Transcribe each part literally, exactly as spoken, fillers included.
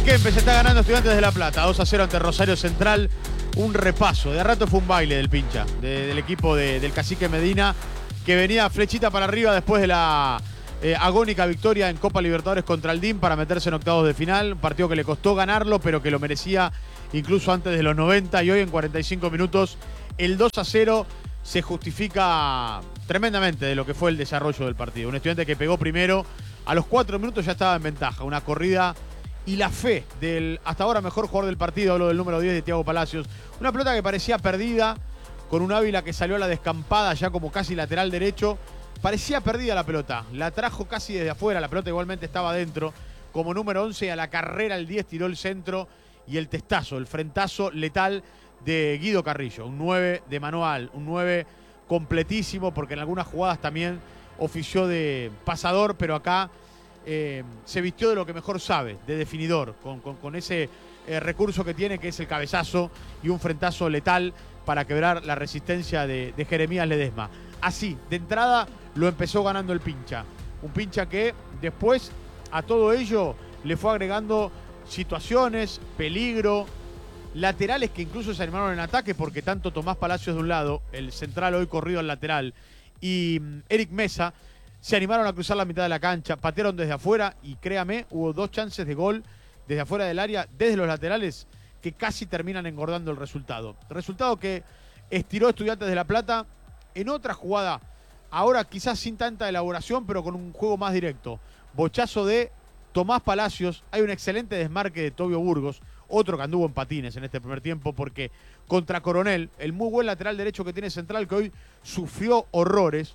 Kempes está ganando Estudiantes de La Plata, dos a cero ante Rosario Central. Un repaso, de a rato fue un baile del pincha, de, del equipo de, del Cacique Medina, que venía flechita para arriba después de la eh, agónica victoria en Copa Libertadores contra el D I M para meterse en octavos de final. Un partido que le costó ganarlo, pero que lo merecía incluso antes de los noventa. Y hoy en cuarenta y cinco minutos el dos a cero se justifica tremendamente de lo que fue el desarrollo del partido. Un Estudiante que pegó primero, a los cuatro minutos ya estaba en ventaja. Una corrida y la fe del hasta ahora mejor jugador del partido, hablo del número diez de Thiago Palacios. Una pelota que parecía perdida, con un Ávila que salió a la descampada ya como casi lateral derecho. Parecía perdida la pelota, la trajo casi desde afuera, la pelota igualmente estaba adentro. Como número once a la carrera el diez tiró el centro y el testazo, el frentazo letal de Guido Carrillo. Un nueve de manual, un nueve completísimo, porque en algunas jugadas también ofició de pasador, pero acá Eh, se vistió de lo que mejor sabe, de definidor, con, con, con ese eh, recurso que tiene, que es el cabezazo y un frentazo letal para quebrar la resistencia de, de Jeremías Ledesma. Así, de entrada, lo empezó ganando el pincha. Un pincha que después a todo ello le fue agregando situaciones, peligro, laterales que incluso se animaron en ataque, porque tanto Tomás Palacios de un lado, el central hoy corrido al lateral, y mm, Eric Mesa se animaron a cruzar la mitad de la cancha, patearon desde afuera y créame, hubo dos chances de gol desde afuera del área, desde los laterales, que casi terminan engordando el resultado. Resultado que estiró Estudiantes de La Plata en otra jugada, ahora quizás sin tanta elaboración, pero con un juego más directo. Bochazo de Tomás Palacios, hay un excelente desmarque de Tobio Burgos, otro que anduvo en patines en este primer tiempo, porque contra Coronel, el muy buen lateral derecho que tiene Central, que hoy sufrió horrores,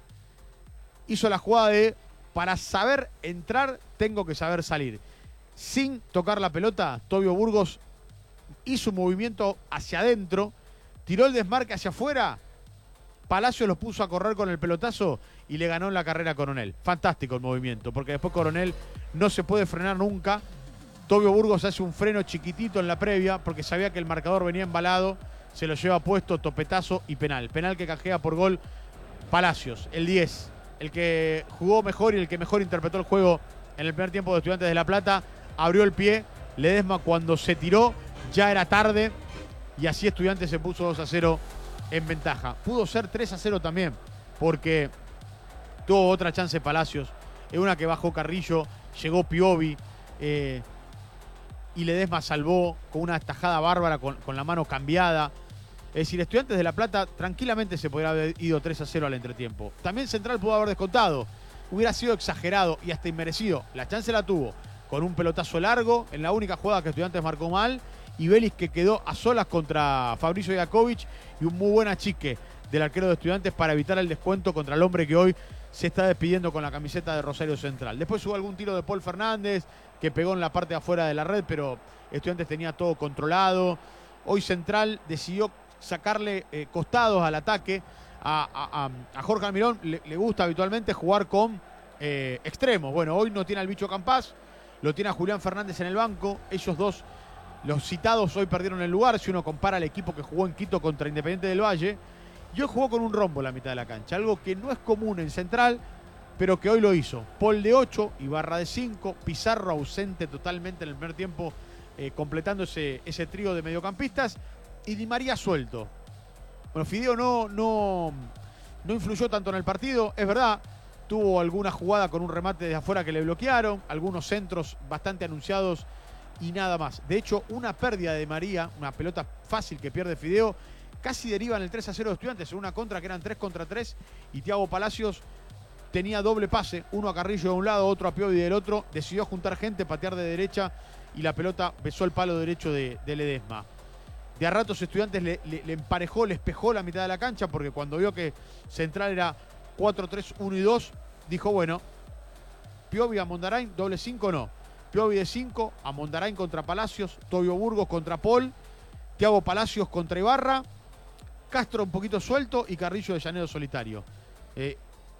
hizo la jugada de, para saber entrar, tengo que saber salir. Sin tocar la pelota, Tobio Burgos hizo un movimiento hacia adentro, tiró el desmarque hacia afuera, Palacio los puso a correr con el pelotazo y le ganó en la carrera a Coronel. Fantástico el movimiento, porque después Coronel no se puede frenar nunca. Tobio Burgos hace un freno chiquitito en la previa, porque sabía que el marcador venía embalado, se lo lleva puesto, topetazo y penal. Penal que canjea por gol Palacios, el diez. El que jugó mejor y el que mejor interpretó el juego en el primer tiempo de Estudiantes de La Plata, abrió el pie. Ledesma, cuando se tiró ya era tarde y así Estudiantes se puso dos a cero en ventaja. Pudo ser tres a cero también, porque tuvo otra chance Palacios, en una que bajó Carrillo, llegó Piovi eh, y Ledesma salvó con una tajada bárbara, con, con la mano cambiada. Es decir, Estudiantes de La Plata tranquilamente se podría haber ido tres a cero al entretiempo. También Central pudo haber descontado. Hubiera sido exagerado y hasta inmerecido. La chance la tuvo con un pelotazo largo en la única jugada que Estudiantes marcó mal. Y Vélez, que quedó a solas contra Fabricio Iakovic, y un muy buen achique del arquero de Estudiantes para evitar el descuento contra el hombre que hoy se está despidiendo con la camiseta de Rosario Central. Después hubo algún tiro de Paul Fernández que pegó en la parte de afuera de la red, pero Estudiantes tenía todo controlado. Hoy Central decidió sacarle eh, costados al ataque. A, a, a Jorge Almirón le, le gusta habitualmente jugar con eh, extremos. Bueno, hoy no tiene al Bicho Campás, lo tiene a Julián Fernández en el banco. Ellos dos, los citados, hoy perdieron el lugar. Si uno compara al equipo que jugó en Quito contra Independiente del Valle, y hoy jugó con un rombo en la mitad de la cancha, algo que no es común en Central, pero que hoy lo hizo. Paul de ocho, Ibarra de cinco, Pizarro ausente totalmente en el primer tiempo, eh, completando ese, ese trío de mediocampistas, y Di María suelto. Bueno, Fideo no, no, no influyó tanto en el partido, es verdad. Tuvo alguna jugada con un remate de afuera que le bloquearon, algunos centros bastante anunciados y nada más. De hecho, una pérdida de María, una pelota fácil que pierde Fideo, casi deriva en el tres a cero de Estudiantes, en una contra que eran tres contra tres, y Thiago Palacios tenía doble pase, uno a Carrillo de un lado, otro a Piovi del otro, decidió juntar gente, patear de derecha, y la pelota besó el palo derecho de, de Ledesma. De a ratos Estudiantes le, le, le emparejó, le espejó la mitad de la cancha, porque cuando vio que Central era cuatro tres uno y dos, dijo, bueno, Piovi a Mondarain, doble cinco no. Piovi de cinco, a Mondarain contra Palacios, Tobio Burgos contra Paul, Thiago Palacios contra Ibarra, Castro un poquito suelto y Carrillo de Llanero solitario. Eh,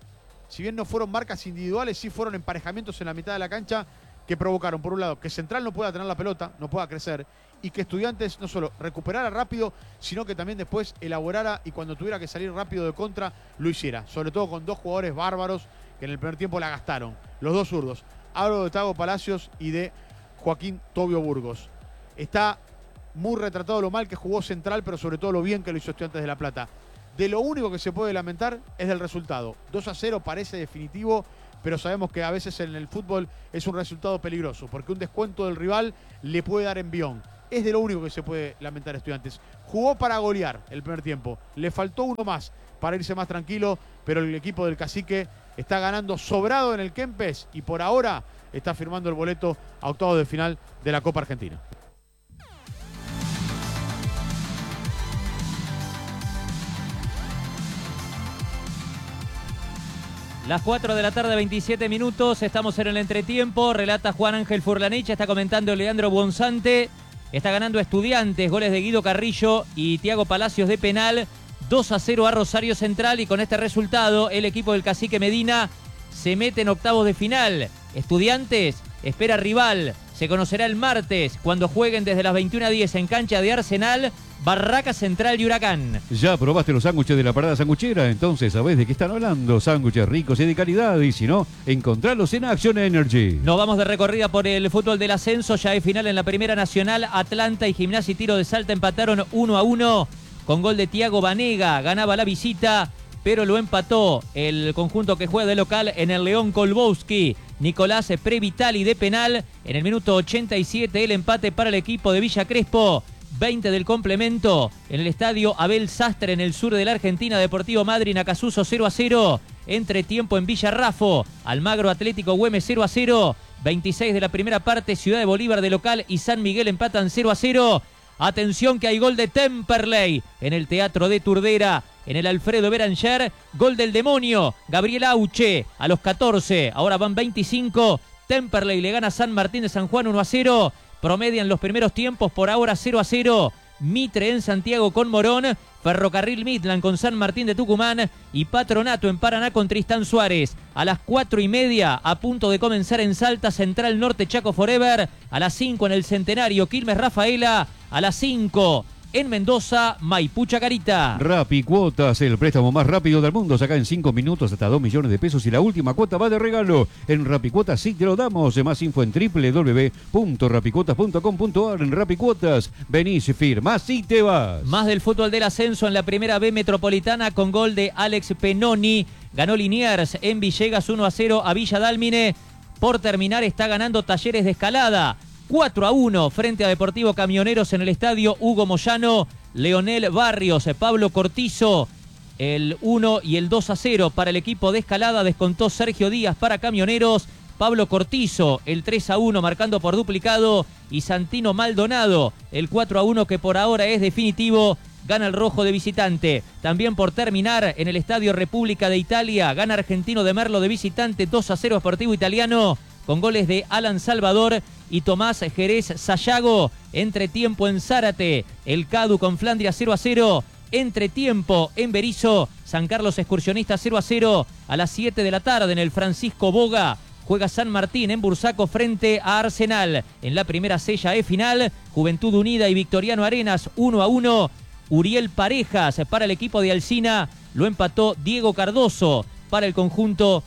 si bien no fueron marcas individuales, sí fueron emparejamientos en la mitad de la cancha que provocaron, por un lado, que Central no pueda tener la pelota, no pueda crecer, y que Estudiantes no solo recuperara rápido, sino que también después elaborara y cuando tuviera que salir rápido de contra, lo hiciera. Sobre todo con dos jugadores bárbaros que en el primer tiempo la gastaron. Los dos zurdos. Hablo de Thiago Palacios y de Joaquín Tobio Burgos. Está muy retratado lo mal que jugó Central, pero sobre todo lo bien que lo hizo Estudiantes de La Plata. De lo único que se puede lamentar es del resultado. dos a cero parece definitivo, pero sabemos que a veces en el fútbol es un resultado peligroso, porque un descuento del rival le puede dar envión. Es de lo único que se puede lamentar a Estudiantes. Jugó para golear el primer tiempo. Le faltó uno más para irse más tranquilo, pero el equipo del Cacique está ganando sobrado en el Kempes y por ahora está firmando el boleto a octavos de final de la Copa Argentina. Las cuatro de la tarde, veintisiete minutos, estamos en el entretiempo, relata Juan Ángel Furlanich, está comentando Leandro Bonzante, está ganando Estudiantes, goles de Guido Carrillo y Tiago Palacios de penal, dos a cero a Rosario Central y con este resultado el equipo del Cacique Medina se mete en octavos de final. Estudiantes espera rival, se conocerá el martes cuando jueguen desde las veintiuna a diez en cancha de Arsenal, Barraca Central y Huracán. ¿Ya probaste los sándwiches de la Parada Sanguchera? Entonces sabés de qué están hablando. Sándwiches ricos y de calidad. Y si no, encontralos en Action Energy. Nos vamos de recorrida por el fútbol del ascenso. Ya hay final en la Primera Nacional. Atlanta y Gimnasia y Tiro de Salta empataron uno a uno. Con gol de Tiago Banega. Ganaba la visita, pero lo empató el conjunto que juega de local en el León Kolbowski. Nicolás Previtali de penal. En el minuto ochenta y siete el empate para el equipo de Villa Crespo. veinte del complemento en el estadio Abel Sastre en el sur de la Argentina. Deportivo Madryn Acasuso cero a cero. Entretiempo en Villarrafo. Almagro Atlético Güemes cero a cero. veintiséis de la primera parte. Ciudad de Bolívar de local y San Miguel empatan cero a cero. Atención que hay gol de Temperley en el Teatro de Turdera. En el Alfredo Beranger. Gol del demonio. Gabriel Auche a los catorce. Ahora van veinticinco. Temperley le gana a San Martín de San Juan uno a cero. Promedian los primeros tiempos por ahora cero a cero. Mitre en Santiago con Morón. Ferrocarril Midland con San Martín de Tucumán. Y Patronato en Paraná con Tristán Suárez. A las cuatro y media, a punto de comenzar en Salta, Central Norte Chaco Forever. A las cinco en el Centenario, Quilmes Rafaela. A las cinco en Mendoza, Maipú Chacarita. Rappi Cuotas, el préstamo más rápido del mundo. Saca en cinco minutos hasta dos millones de pesos y la última cuota va de regalo. En Rappi Cuotas sí te lo damos. Más info en doble u doble u doble u punto rapicuotas punto com punto a r. En Rappi Cuotas, venís, firmás y te vas. Más del fútbol del ascenso en la Primera B Metropolitana con gol de Alex Penoni. Ganó Liniers en Villegas uno a cero a Villa Dálmine. Por terminar está ganando Talleres de Escalada. cuatro a uno frente a Deportivo Camioneros en el estadio Hugo Moyano. Leonel Barrios, Pablo Cortizo, el uno y el dos a cero para el equipo de Escalada. Descontó Sergio Díaz para Camioneros. Pablo Cortizo, el tres a uno marcando por duplicado. Y Santino Maldonado, el cuatro a uno que por ahora es definitivo. Gana el rojo de visitante. También por terminar en el estadio República de Italia. Gana Argentino de Merlo de visitante dos a cero Sportivo Italiano. Con goles de Alan Salvador y Tomás Jerez Sayago. Entretiempo en Zárate. El Cadu con Flandria cero a cero. Entretiempo en Berizo. San Carlos Excursionista cero a cero. A las siete de la tarde en el Francisco Boga. Juega San Martín en Bursaco frente a Arsenal. En la primera sella E final. Juventud Unida y Victoriano Arenas uno a uno. Uriel Parejas para el equipo de Alsina. Lo empató Diego Cardoso para el conjunto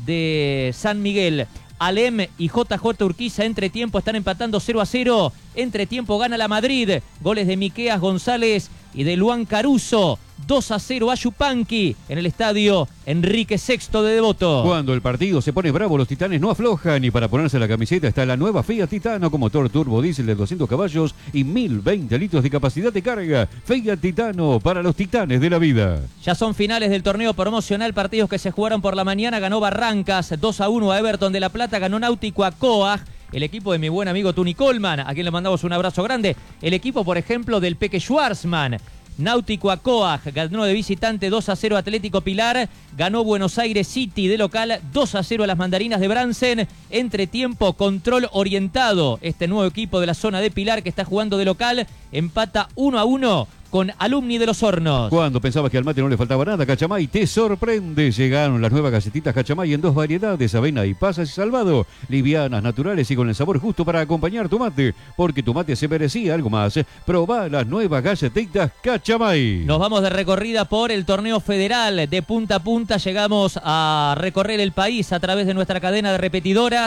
de San Miguel. Alem y J J Urquiza entretiempo están empatando cero a cero. Entretiempo gana la Madrid. Goles de Miqueas González y de Luan Caruso. dos a cero a Yupanqui en el estadio Enrique sexto de Devoto. Cuando el partido se pone bravo, los Titanes no aflojan. Y para ponerse la camiseta está la nueva Fiat Titano con motor turbo diésel de doscientos caballos y mil veinte litros de capacidad de carga. Fiat Titano para los titanes de la vida. Ya son finales del torneo promocional, partidos que se jugaron por la mañana. Ganó Barrancas dos a uno a Everton de La Plata. Ganó Náutico a Coag, el equipo de mi buen amigo Tuni Coleman, a quien le mandamos un abrazo grande. El equipo, por ejemplo, del Peque Schwarzman. Náutico a Coag, ganó de visitante dos a cero Atlético Pilar. Ganó Buenos Aires City de local dos a cero a las Mandarinas de Bransen. Entretiempo, Control Orientado, este nuevo equipo de la zona de Pilar que está jugando de local, empata uno a uno con Alumni de los Hornos. Cuando pensabas que al mate no le faltaba nada, Cachamay te sorprende. Llegaron las nuevas galletitas Cachamay en dos variedades, avena y pasas y salvado. Livianas, naturales y con el sabor justo para acompañar tu mate. Porque tu mate se merecía algo más. Probá las nuevas galletitas Cachamay. Nos vamos de recorrida por el torneo federal. De punta a punta llegamos a recorrer el país a través de nuestra cadena de repetidoras.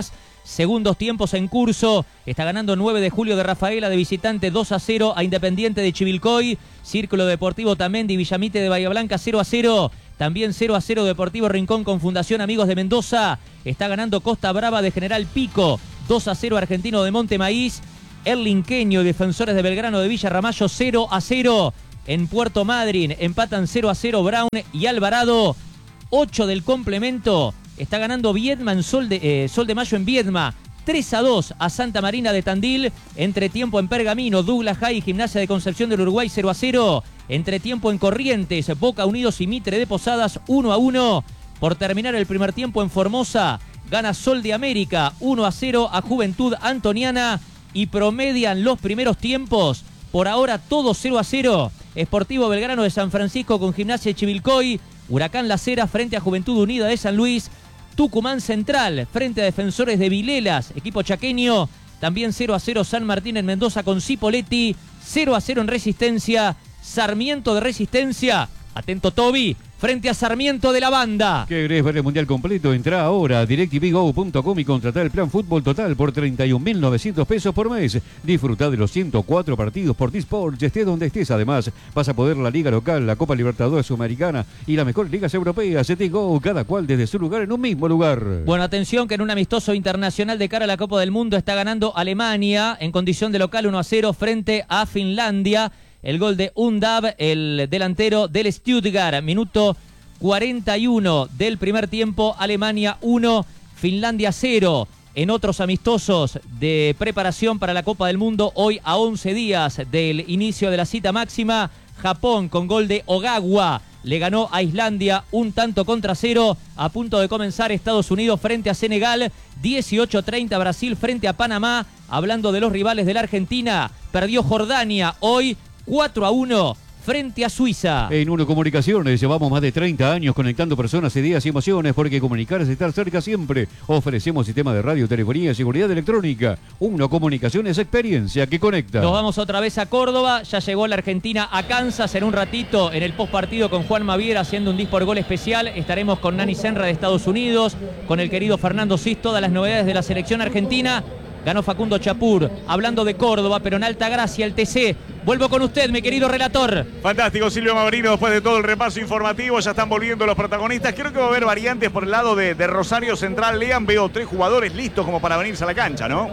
segundos tiempos en curso. Está ganando nueve de julio de Rafaela de visitante dos a cero a Independiente de Chivilcoy. Círculo Deportivo Tamendi, Villamite de Bahía Blanca cero a cero. También cero a cero Deportivo Rincón con Fundación Amigos de Mendoza. Está ganando Costa Brava de General Pico dos a cero Argentino de Monte Maíz. El Linqueño y Defensores de Belgrano de Villa Ramallo cero a cero. En Puerto Madryn empatan cero a cero Brown y Alvarado. ocho del complemento. Está ganando Viedma en Sol de, eh, Sol de Mayo en Viedma. tres a dos a Santa Marina de Tandil. Entretiempo en Pergamino, Douglas High y Gimnasia de Concepción del Uruguay cero a cero. Entretiempo en Corrientes, Boca Unidos y Mitre de Posadas uno a uno. Por terminar el primer tiempo en Formosa, gana Sol de América uno a cero a Juventud Antoniana y promedian los primeros tiempos. Por ahora todo cero a cero. Sportivo Belgrano de San Francisco con Gimnasia de Chivilcoy. Huracán Las Heras frente a Juventud Unida de San Luis. Tucumán Central frente a Defensores de Vilelas, equipo chaqueño. También cero a cero San Martín en Mendoza con Cipolletti. cero a cero en Resistencia. Sarmiento de Resistencia. Atento Toby. Frente a Sarmiento de la Banda. ¿Qué querés ver el mundial completo? Entrá ahora a DirecTV punto com y contratá el plan Fútbol Total por treinta y un mil novecientos pesos por mes. Disfrutá de los ciento cuatro partidos por T-Sports, estés donde estés. Además, vas a poder la Liga Local, la Copa Libertadores Sudamericana y las mejores ligas europeas. C T Go, cada cual desde su lugar en un mismo lugar. Bueno, atención que en un amistoso internacional de cara a la Copa del Mundo está ganando Alemania en condición de local uno a cero frente a Finlandia. El gol de Undav, el delantero del Stuttgart. Minuto cuarenta y uno del primer tiempo. Alemania uno, Finlandia cero. En otros amistosos de preparación para la Copa del Mundo, hoy a once días del inicio de la cita máxima, Japón con gol de Ogawa le ganó a Islandia un tanto contra cero. A punto de comenzar Estados Unidos frente a Senegal. dieciocho treinta Brasil frente a Panamá. Hablando de los rivales de la Argentina, perdió Jordania hoy cuatro a uno frente a Suiza. En Uno Comunicaciones llevamos más de treinta años conectando personas, ideas y emociones, porque comunicar es estar cerca siempre. Ofrecemos sistema de radio, telefonía y seguridad electrónica. Uno Comunicaciones, experiencia que conecta. Nos vamos otra vez a Córdoba. Ya llegó la Argentina a Kansas en un ratito en el postpartido con Juan Maviera haciendo un dis por gol especial. Estaremos con Nani Senra de Estados Unidos, con el querido Fernando Sis, todas las novedades de la selección argentina. Ganó Facundo Chapur, hablando de Córdoba, pero en Altagracia, el T C. Vuelvo con usted, mi querido relator. Fantástico, Silvio Mavrino, después de todo el repaso informativo, ya están volviendo los protagonistas. Creo que va a haber variantes por el lado de, de Rosario Central. Lean, veo tres jugadores listos como para venirse a la cancha, ¿no?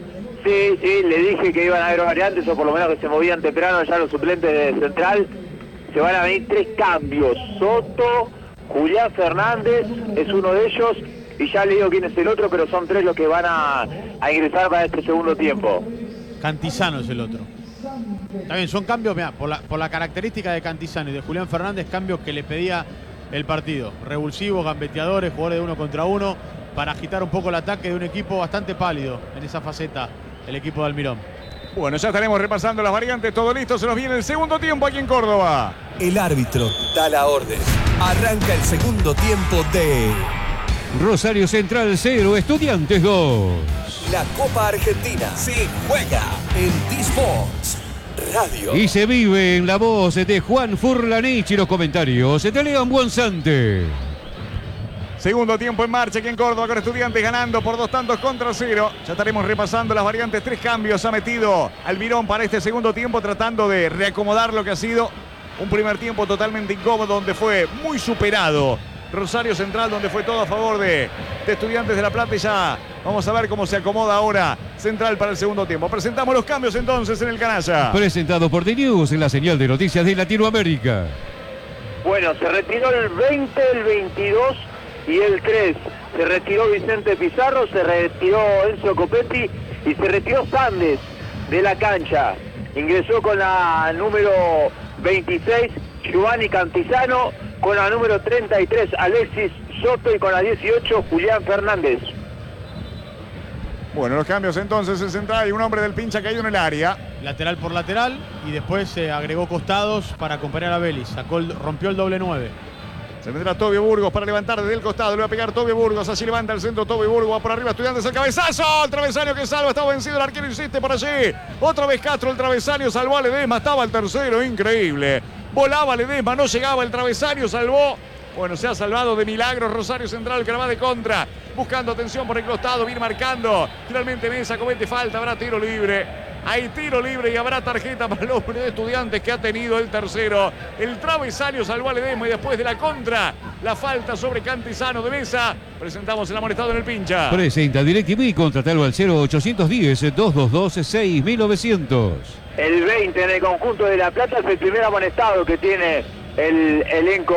Sí, sí, le dije que iban a haber variantes, o por lo menos que se movían temprano ya los suplentes de Central. Se van a venir tres cambios. Soto, Julián Fernández es uno de ellos. Y ya le digo quién es el otro, pero son tres los que van a, a ingresar para este segundo tiempo. Cantizano es el otro. Está bien, son cambios, mirá, por la, por la característica de Cantizano y de Julián Fernández, cambios que le pedía el partido. Revulsivos, gambeteadores, jugadores de uno contra uno, para agitar un poco el ataque de un equipo bastante pálido en esa faceta, el equipo de Almirón. Bueno, ya estaremos repasando las variantes, todo listo, se nos viene el segundo tiempo aquí en Córdoba. El árbitro da la orden. Arranca el segundo tiempo de Rosario Central cero, Estudiantes dos. la Copa Argentina. Se juega en T-Sports Radio. Y se vive en la voz de Juan Furlanich y los comentarios de León Buonsante. Segundo tiempo en marcha aquí en Córdoba con Estudiantes ganando por dos tantos contra cero. Ya estaremos repasando las variantes. Tres cambios ha metido Almirón para este segundo tiempo, tratando de reacomodar lo que ha sido un primer tiempo totalmente incómodo, donde fue muy superado Rosario Central, donde fue todo a favor de, de Estudiantes de La Plata. Y ya vamos a ver cómo se acomoda ahora Central para el segundo tiempo. Presentamos los cambios entonces en el canalla. Presentado por The News en la señal de noticias de Latinoamérica. Bueno, se retiró el veinte, el veintidós y el tres. Se retiró Vicente Pizarro, se retiró Enzo Copetti y se retiró Sandes de la cancha. Ingresó con la número veintiséis Giovanni Cantizano, con la número treinta y tres Alexis Soto y con la dieciocho Julián Fernández. Bueno, los cambios entonces en Central y un hombre del pincha caído en el área. Lateral por lateral y después se agregó costados para acompañar a Vélez. Sacó el, rompió el doble nueve. Se vendrá Tobio Burgos para levantar desde el costado. Le va a pegar Tobio Burgos. Así levanta el centro Tobio Burgos. Va por arriba Estudiantes. El cabezazo. El travesaño que salva. Está vencido. El arquero insiste por allí. Otra vez Castro. El travesaño salvó a Ledesma. Estaba el tercero. Increíble. Volaba Ledesma. No llegaba el travesaño. Salvó Bueno, se ha salvado de milagro Rosario Central, que la va de contra. Buscando atención por el costado, viene marcando. Finalmente Mesa comete falta, habrá tiro libre. Hay tiro libre y habrá tarjeta para el hombre de Estudiantes que ha tenido el tercero. El travesaño salvó a Ledesma y después de la contra, la falta sobre Cantizano de Mesa. Presentamos el amonestado en el pincha. Presenta DirecTV, contratalo al cero ochocientos diez, doscientos veintidós, seis mil novecientos. El veinte en el conjunto de La Plata es el primer amonestado que tiene el elenco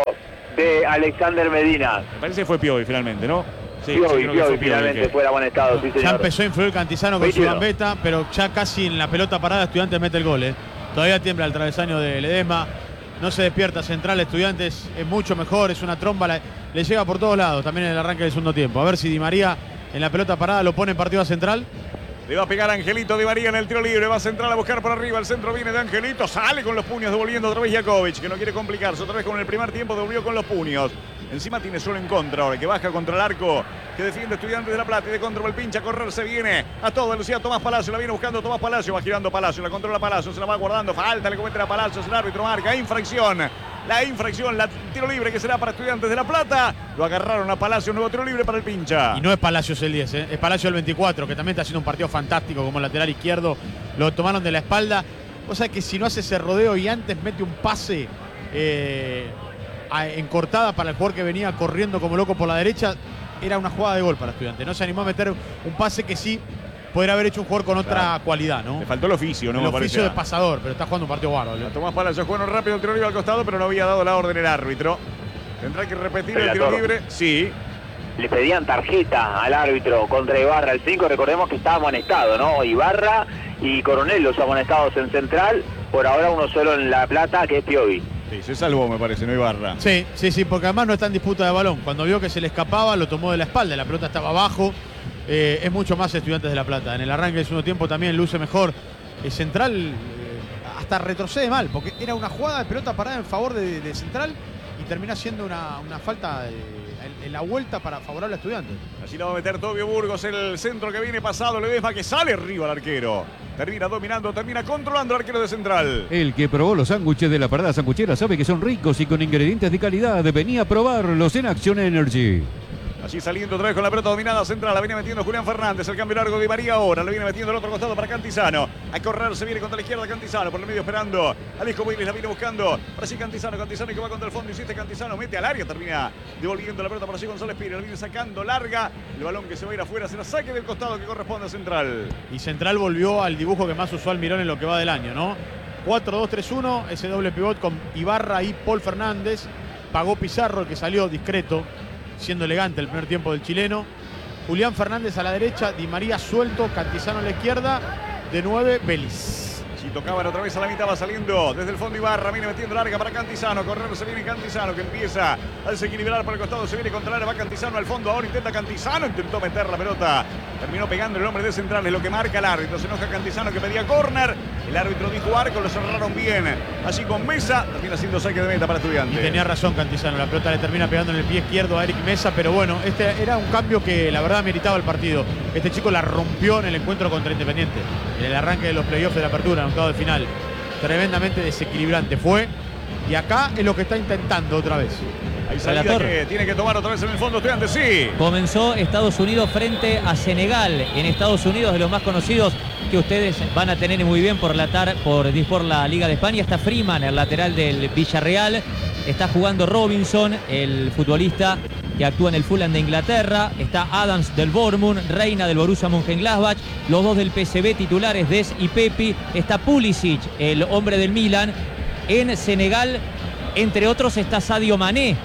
de Alexander Medina. Me parece que fue Piovi finalmente, ¿no? Sí, Piovi, sí, creo que Piovi fue finalmente que... fue el amonestado, sí, Ya señor. empezó a influir Cantizano con su gambeta, pero ya casi en la pelota parada Estudiantes mete el gol. ¿eh? Todavía tiembla el travesaño de Ledesma. No se despierta Central. Estudiantes es mucho mejor, es una tromba, la, le llega por todos lados también en el arranque del segundo tiempo. A ver si Di María en la pelota parada lo pone en partido a Central. Le va a pegar Angelito Di María en el tiro libre. Va a centrar a buscar por arriba. El centro viene de Angelito. Sale con los puños, devolviendo otra vez Jakovic, que no quiere complicarse. Otra vez con el primer tiempo devolvió con los puños. Encima tiene solo en contra ahora, que baja contra el arco, que defiende Estudiantes de La Plata y de contra el pincha. A correr se viene a toda velocidad Tomás Palacio. La viene buscando Tomás Palacio. Va girando Palacio. La controla Palacio. Se la va guardando. Falta le cometen a Palacio. El árbitro marca infracción. La infracción, la tiro libre que será para Estudiantes de La Plata. Lo agarraron a Palacio. Nuevo tiro libre para el pincha. Y no es Palacios el diez, ¿eh? Es Palacio el veinticuatro, que también está haciendo un partido fantástico como lateral izquierdo. Lo tomaron de la espalda. O sea que si no hace ese rodeo y antes mete un pase eh, a, en cortada para el jugador que venía corriendo como loco por la derecha, era una jugada de gol para Estudiantes. No se animó a meter un pase que sí podría haber hecho un jugador con otra Claro. cualidad, ¿no? Le faltó el oficio, ¿no? El Me oficio parece. de pasador, pero está jugando un partido bárbaro. ¿eh? Tomás Palacio jugando rápido el tiro libre al costado, pero no había dado la orden el árbitro. Tendrá que repetir el tiro Relator. libre. Sí. Le pedían tarjeta al árbitro contra Ibarra, el cinco, recordemos que está amonestado, ¿no? Ibarra y Coronel, los amonestados en Central, por ahora uno solo en La Plata, que es Piovi. Sí, se salvó, me parece, no Ibarra. Sí, sí, sí, porque además no está en disputa de balón. Cuando vio que se le escapaba, lo tomó de la espalda. La pelota estaba abajo. Eh, es mucho más Estudiantes de La Plata. En el arranque del segundo tiempo también luce mejor. El Central eh, hasta retrocede mal, porque era una jugada de pelota parada en favor de, de Central y termina siendo una, una falta eh, en, en la vuelta para favorable a Estudiantes. Así la va a meter Tobio Burgos, el centro que viene pasado, Ledesma que sale arriba al arquero. Termina dominando, termina controlando al arquero de Central. El que probó los sándwiches de la parada sanguchera sabe que son ricos y con ingredientes de calidad. Venía a probarlos en Action Energy. Allí saliendo otra vez con la pelota dominada Central. La viene metiendo Julián Fernández. El cambio largo de María ahora. La viene metiendo al otro costado para Cantizano. A correr se viene contra la izquierda Cantizano. Por el medio esperando. Alejo Willis la viene buscando. Para sí Cantizano. Cantizano que va contra el fondo. Insiste Cantizano. Mete al área. Termina devolviendo la pelota para sí González Pires. La viene sacando larga. El balón que se va a ir afuera. Será saque del costado que corresponde a Central. Y Central volvió al dibujo que más usó Almirón en lo que va del año, ¿no? cuatro dos tres uno, ese doble pivot con Ibarra y Paul Fernández. Pagó Pizarro, el que salió discreto, siendo elegante el primer tiempo del chileno. Julián Fernández a la derecha, Di María suelto, Cantizano a la izquierda, de nueve, Vélez. Si tocaban otra vez a la mitad, va saliendo desde el fondo Ibarra, viene metiendo larga para Cantizano, correr se viene Cantizano que empieza a desequilibrar por el costado, se viene contra el área, va Cantizano al fondo, ahora intenta Cantizano, intentó meter la pelota, terminó pegando el hombre de Central, es lo que marca el árbitro, se enoja Cantizano que pedía córner, el árbitro dijo arco, lo cerraron bien, así con Mesa, termina siendo saque de meta para Y Estudiantes. tenía razón Cantizano, la pelota le termina pegando en el pie izquierdo a Eric Mesa, pero bueno, este era un cambio que la verdad meritaba el partido. Este chico la rompió en el encuentro contra Independiente, en el arranque de los playoffs de la apertura, en octavo de final. Tremendamente desequilibrante fue, y acá es lo que está intentando otra vez. Hay salida Relator. que tiene que tomar otra vez en el fondo Estudiantes, sí. Comenzó Estados Unidos frente a Senegal. En Estados Unidos, de los más conocidos que ustedes van a tener muy bien por la tar, por, por la Liga de España, está Freeman, el lateral del Villarreal. Está jugando Robinson, el futbolista que actúa en el Fulham de Inglaterra. Está Adams del Bournemouth, Reina del Borussia Mönchengladbach. Los dos del P S V titulares, Des y Pepi. Está Pulisic, el hombre del Milan. En Senegal, entre otros, está Sadio Mané.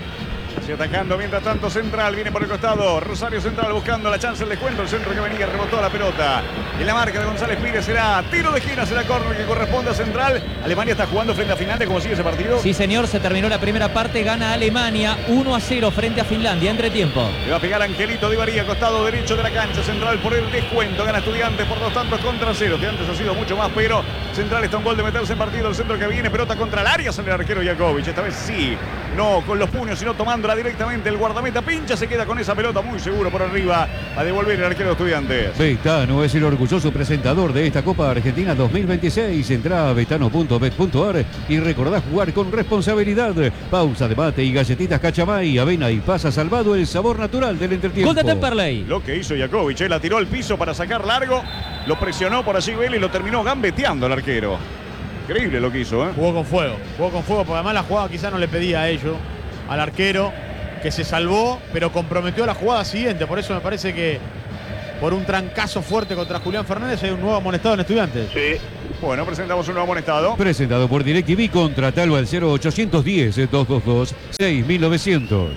Así atacando, mientras tanto Central viene por el costado, Rosario Central buscando la chance del descuento, el centro que venía, rebotó la pelota. Y la marca de González Pires será tiro de esquina, será córner que corresponde a Central. Alemania está jugando frente a Finlandia, ¿cómo sigue ese partido? Sí, señor, se terminó la primera parte, gana Alemania uno a cero frente a Finlandia, entretiempo. Le va a pegar Angelito Di María, costado derecho de la cancha, Central por el descuento, gana Estudiantes por dos tantos contra cero. Estudiantes ha sido mucho más, pero Central está un gol de meterse en partido, el centro que viene, pelota contra el área, sale el arquero Jakovic, esta vez sí, no con los puños, sino tomando Londra directamente. El guardameta pincha, se queda con esa pelota muy seguro por arriba. A devolver el arquero de Estudiantes. Betano es el orgulloso presentador de esta Copa Argentina dos mil veintiséis. Entrá a betano punto bet punto ar y recordá jugar con responsabilidad. Pausa de mate y galletitas Cachamay, avena y pasa salvado, el sabor natural del entretiempo. Gol de Temperley. Lo que hizo Jakovic, eh, la tiró al piso para sacar largo. Lo presionó por allí Vélez y lo terminó gambeteando el arquero. Increíble lo que hizo, ¿eh? Jugó con fuego, jugó con fuego, porque además la jugada quizás no le pedía a ello, al arquero, que se salvó, pero comprometió la jugada siguiente. Por eso me parece que por un trancazo fuerte contra Julián Fernández hay un nuevo amonestado en Estudiantes. Sí. Bueno, presentamos un nuevo amonestado. Presentado por DirecTV, contratalo al cero ochocientos diez, doscientos veintidós, seis mil novecientos.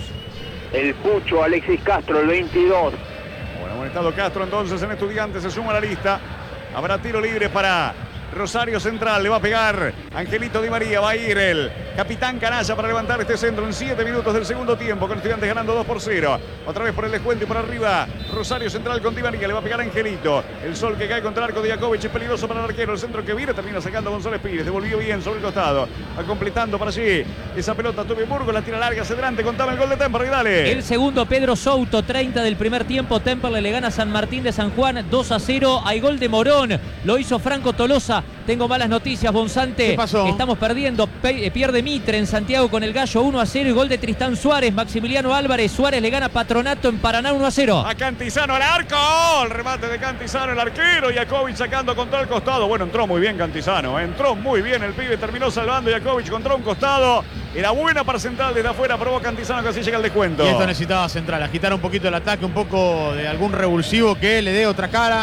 El Pucho Alexis Castro, el veintidós. Bueno, amonestado Castro entonces en Estudiantes, se suma a la lista. Habrá tiro libre para Rosario Central, le va a pegar Angelito Di María, va a ir el capitán Canalla para levantar este centro en siete minutos del segundo tiempo, con Estudiantes ganando dos por cero. Otra vez por el descuento y por arriba Rosario Central con Di María, le va a pegar Angelito. El sol que cae contra el arco de Jakovic es peligroso para el arquero. El centro que viene termina sacando a González Pires, devolvió bien sobre el costado, va completando para allí esa pelota Toby Burgos, la tira larga hacia adelante. Contame el gol de Temperley, dale. El segundo, Pedro Souto, treinta del primer tiempo. Temperley le gana a San Martín de San Juan dos a cero. Hay gol de Morón, lo hizo Franco Tolosa. Tengo malas noticias, Bonzante. ¿Qué pasó? Estamos perdiendo. Pe pierde Mitre en Santiago con el Gallo uno a cero. Y gol de Tristán Suárez. Maximiliano Álvarez. Suárez le gana a Patronato en Paraná uno a cero. A Cantizano al arco. El remate de Cantizano, el arquero. Jakovic sacando contra el costado. Bueno, entró muy bien Cantizano. Entró muy bien el pibe. Terminó salvando Jakovic contra un costado. Era buena para Central desde afuera. Probó Cantizano que así llega el descuento. Y esto necesitaba Central. Agitar un poquito el ataque, un poco de algún revulsivo que le dé otra cara.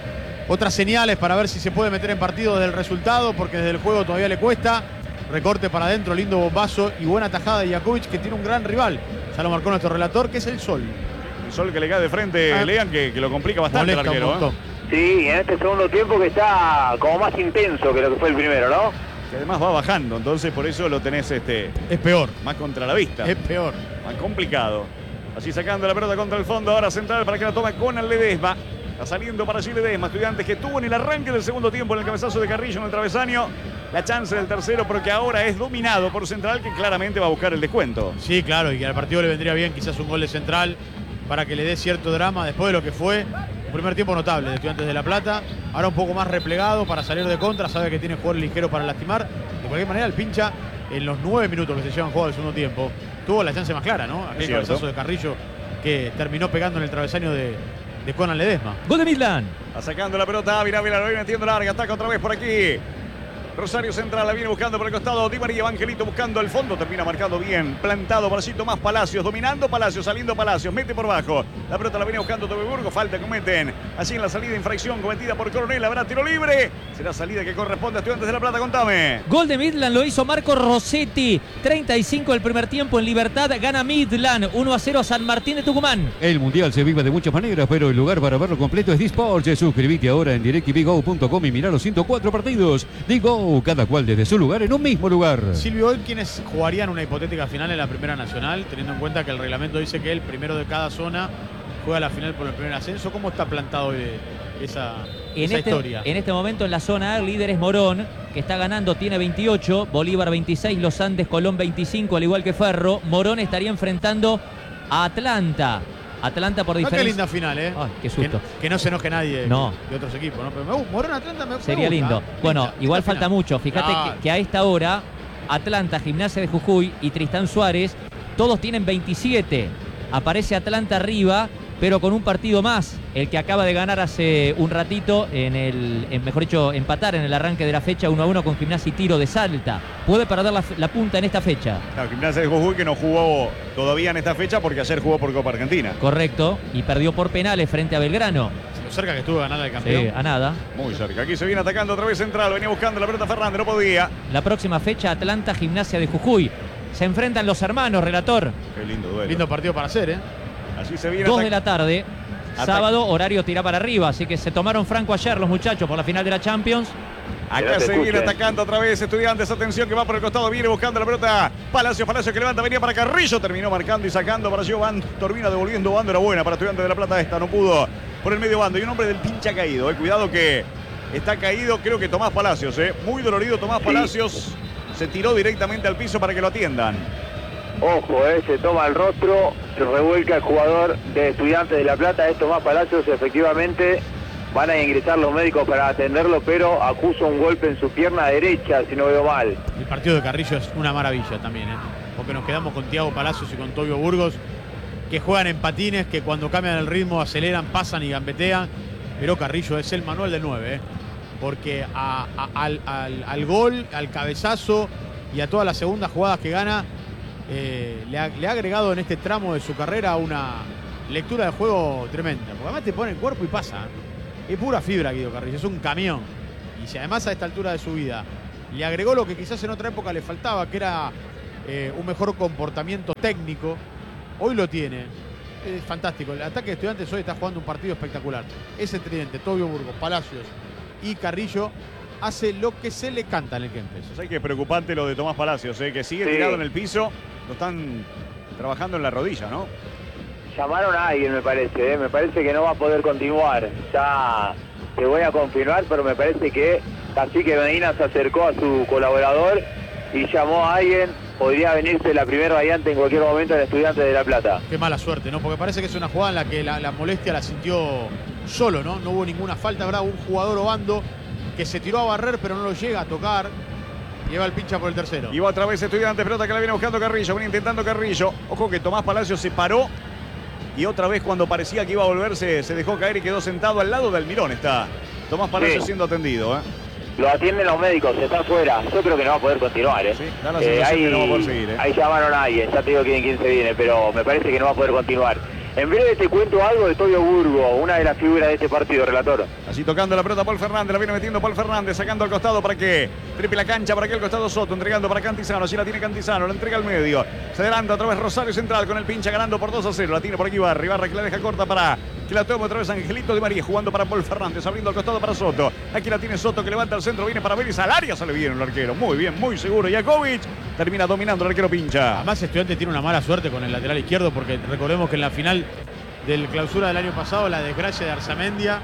Otras señales para ver si se puede meter en partido desde el resultado, porque desde el juego todavía le cuesta. Recorte para adentro, lindo bombazo y buena tajada de Jakovic, que tiene un gran rival. Ya lo marcó nuestro relator, que es el Sol. El Sol que le cae de frente, ah, Lean, que, que lo complica bastante el arquero. ¿eh? Sí, en este segundo tiempo que está como más intenso que lo que fue el primero, ¿no? Que además va bajando, entonces por eso lo tenés este, es peor. Más contra la vista. Es peor. Más complicado. Así sacando la pelota contra el fondo, ahora Central para que la tome con el Ledesma. Está saliendo para allí Ledesma, Estudiantes que tuvo en el arranque del segundo tiempo en el cabezazo de Carrillo en el travesaño la chance del tercero, pero que ahora es dominado por Central, que claramente va a buscar el descuento. Sí, claro, y que al partido le vendría bien quizás un gol de Central para que le dé cierto drama después de lo que fue un primer tiempo notable de Estudiantes de La Plata. Ahora un poco más replegado para salir de contra, sabe que tiene jugador ligero para lastimar. De cualquier manera, el Pincha en los nueve minutos que se llevan jugado el segundo tiempo tuvo la chance más clara, ¿no? Aquel cabezazo de Carrillo que terminó pegando en el travesaño de de Conan Ledesma. Gol de Midland. Está sacando la pelota Ávila, Ávila lo viene metiendo larga, ataca otra vez por aquí. Rosario Central la viene buscando por el costado. Di María, Evangelito buscando el fondo. Termina marcando bien. Plantado por allí Tomás Palacios. Dominando Palacios, saliendo Palacios. Mete por bajo. La pelota la viene buscando Toby Burgos. Falta que cometen. Allí en la salida, infracción cometida por Coronel. Habrá tiro libre. Será salida que corresponde a Estudiantes de La Plata. Contame. Gol de Midland lo hizo Marco Rossetti. treinta y cinco del primer tiempo en Libertad. Gana Midland uno a cero a San Martín de Tucumán. El Mundial se vive de muchas maneras, pero el lugar para verlo completo es Disports. Suscríbete ahora en directv go punto com y mirá los ciento cuatro partidos. Digo, cada cual desde su lugar en un mismo lugar. Silvio, hoy quienes jugarían una hipotética final en la Primera Nacional, teniendo en cuenta que el reglamento dice que el primero de cada zona juega la final por el primer ascenso. ¿Cómo está plantado hoy esa, en esa este, historia? En este momento en la zona A, el líder es Morón, que está ganando, tiene veintiocho, Bolívar veintiséis, Los Andes, Colón veinticinco, al igual que Ferro. Morón estaría enfrentando a Atlanta. Atlanta por diferencia. No, qué linda final, ¿eh? Ay, qué susto. Que, que no se enoje nadie no. de otros equipos, ¿no? Pero me gusta. Morón Atlanta me, Sería me gusta. lindo. Bueno, Linda, igual linda falta final. mucho. Fíjate Claro. que, que a esta hora, Atlanta, Gimnasia de Jujuy y Tristán Suárez, todos tienen veintisiete. Aparece Atlanta arriba, pero con un partido más. El que acaba de ganar hace un ratito, en el, en, mejor dicho, empatar en el arranque de la fecha uno a uno con Gimnasia y Tiro de Salta. Puede perder la, la punta en esta fecha. Claro, Gimnasia de Jujuy que no jugó todavía en esta fecha porque ayer jugó por Copa Argentina. Correcto. Y perdió por penales frente a Belgrano. Lo cerca que estuvo de ganar el campeón. Sí, a nada. Muy cerca. Aquí se viene atacando otra vez Central. Venía buscando la pelota Fernández, no podía. La próxima fecha, Atlanta, Gimnasia de Jujuy. Se enfrentan los hermanos, relator. Qué lindo duelo. Lindo partido para hacer, ¿eh? Así se viene. Dos atac- de la tarde. Ataque. Sábado, horario tira para arriba. Así que se tomaron franco ayer los muchachos por la final de la Champions. Acá se viene atacando otra vez Estudiantes. Atención que va por el costado. Viene buscando la pelota. Palacio, Palacio que levanta. Venía para Carrillo. Terminó marcando y sacando para Giovanni. Turbina devolviendo bando. Era buena para Estudiantes de La Plata esta. No pudo por el medio bando. Y un hombre del Pincha ha caído. Eh. Cuidado que está caído. Creo que Tomás Palacios. Eh. Muy dolorido Tomás Palacios. Se tiró directamente al piso para que lo atiendan. Ojo, eh, se toma el rostro, se revuelca el jugador de Estudiantes de La Plata, es Tomás Palacios. Efectivamente van a ingresar los médicos para atenderlo, pero acusa un golpe en su pierna derecha, si no veo mal. El partido de Carrillo es una maravilla también, ¿eh? Porque nos quedamos con Thiago Palacios y con Tobio Burgos, que juegan en patines, que cuando cambian el ritmo aceleran, pasan y gambetean. Pero Carrillo es el manual del nueve, ¿eh? Porque a, a, al, al, al gol, al cabezazo y a todas las segundas jugadas que gana, eh, le, ha, le ha agregado en este tramo de su carrera una lectura de juego tremenda. Porque además te pone el cuerpo y pasa, ¿eh? Es pura fibra Guido Carrillo, es un camión. Y si además a esta altura de su vida le agregó lo que quizás en otra época le faltaba, que era eh, un mejor comportamiento técnico, hoy lo tiene. Es fantástico. El ataque de Estudiantes hoy está jugando un partido espectacular. Ese tridente, Tobio Burgos, Palacios y Carrillo, hace lo que se le canta en el Kempes. O sea que es preocupante lo de Tomás Palacios, ¿eh? Que sigue Sí. tirado en el piso. Lo están trabajando en la rodilla, ¿no? Llamaron a alguien, me parece, ¿eh? Me parece que no va a poder continuar. Ya te voy a confirmar, pero me parece que Cacique Medina se acercó a su colaborador y llamó a alguien. Podría venirse la primera variante en cualquier momento en Estudiantes de La Plata. Qué mala suerte, ¿no? Porque parece que es una jugada en la que la, la molestia la sintió solo, ¿no? No hubo ninguna falta, habrá un jugador Obando que se tiró a barrer, pero no lo llega a tocar. Lleva el pincha por el tercero. Y va otra vez Estudiantes, pelota que la viene buscando Carrillo, viene intentando Carrillo. Ojo que Tomás Palacios se paró y otra vez cuando parecía que iba a volverse se dejó caer y quedó sentado al lado de Almirón. Está Tomás Palacios Sí. siendo atendido, ¿eh? Lo atienden los médicos, está afuera. Yo creo que no va a poder continuar, ¿eh? Sí, da la Eh, sensación ahí, que no va a poder seguir, ¿eh? ahí llamaron a alguien, ya te digo quién, quién se viene, pero me parece que no va a poder continuar. En breve te cuento algo de Tobio Burgo, una de las figuras de este partido, relator. Así tocando la pelota Paul Fernández, la viene metiendo Paul Fernández, sacando al costado para que triple la cancha, para que al costado Soto, entregando para Cantizano, así la tiene Cantizano, la entrega al medio, se adelanta otra vez Rosario Central con el pincha ganando por dos a cero, la tiene por aquí Barri, Barri que la deja corta para que la tome otra vez Angelito Di María, jugando para Paul Fernández, abriendo al costado para Soto, aquí la tiene Soto que levanta al centro, viene para Vélez, al área sale bien el arquero, muy bien, muy seguro, Jakovic termina dominando el arquero pincha. Además Estudiantes tiene una mala suerte con el lateral izquierdo, porque recordemos que en la final del clausura del año pasado, la desgracia de Arzamendia,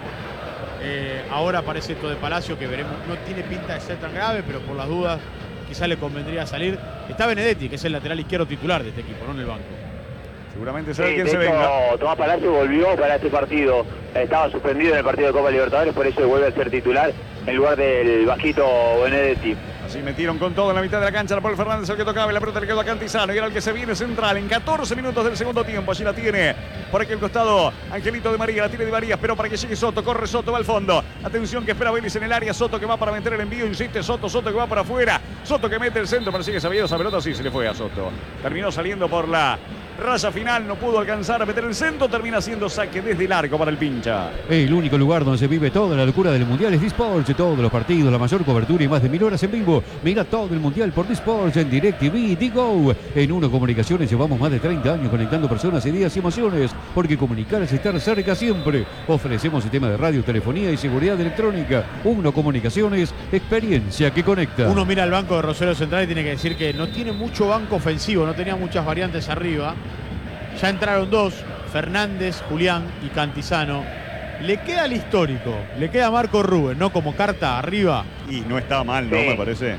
eh, ahora aparece esto de Palacio, que veremos, no tiene pinta de ser tan grave, pero por las dudas quizás le convendría salir. Está Benedetti, que es el lateral izquierdo titular de este equipo, no en el banco. Seguramente Sí, sabe de quién se hecho, venga. Tomás Palacio volvió para este partido. Estaba suspendido en el partido de Copa Libertadores, por eso vuelve a ser titular en lugar del bajito Benedetti. Así metieron con todo en la mitad de la cancha a Paul Fernández, el que tocaba y la pelota le quedó a Cantizano y era el que se viene central en catorce minutos del segundo tiempo. Allí la tiene por aquel costado Angelito de María, la tiene de María, pero para que llegue Soto, corre Soto, va al fondo. Atención que espera Vélez en el área, Soto que va para meter el envío, insiste Soto, Soto que va para afuera, Soto que mete el centro, pero sigue sabiendo esa pelota, sí se le fue a Soto. Terminó saliendo por la raya final, no pudo alcanzar a meter el centro, termina siendo saque desde el arco para el pincha. El único lugar donde se vive toda la locura del Mundial es Disports. Todos los partidos, la mayor cobertura y más de mil horas en vivo. Mira todo el Mundial por Disports en DirecTV, Digo. En Uno Comunicaciones llevamos más de treinta años conectando personas, ideas y emociones. Porque comunicar es estar cerca siempre. Ofrecemos sistema de radio, telefonía y seguridad electrónica. Uno Comunicaciones, experiencia que conecta. Uno mira al banco de Rosario Central y tiene que decir que no tiene mucho banco ofensivo, no tenía muchas variantes arriba. Ya entraron dos, Fernández, Julián y Cantizano. Le queda el histórico, le queda Marco Rubén, ¿no? Como carta arriba. Y no está mal, ¿no? Sí. Me parece.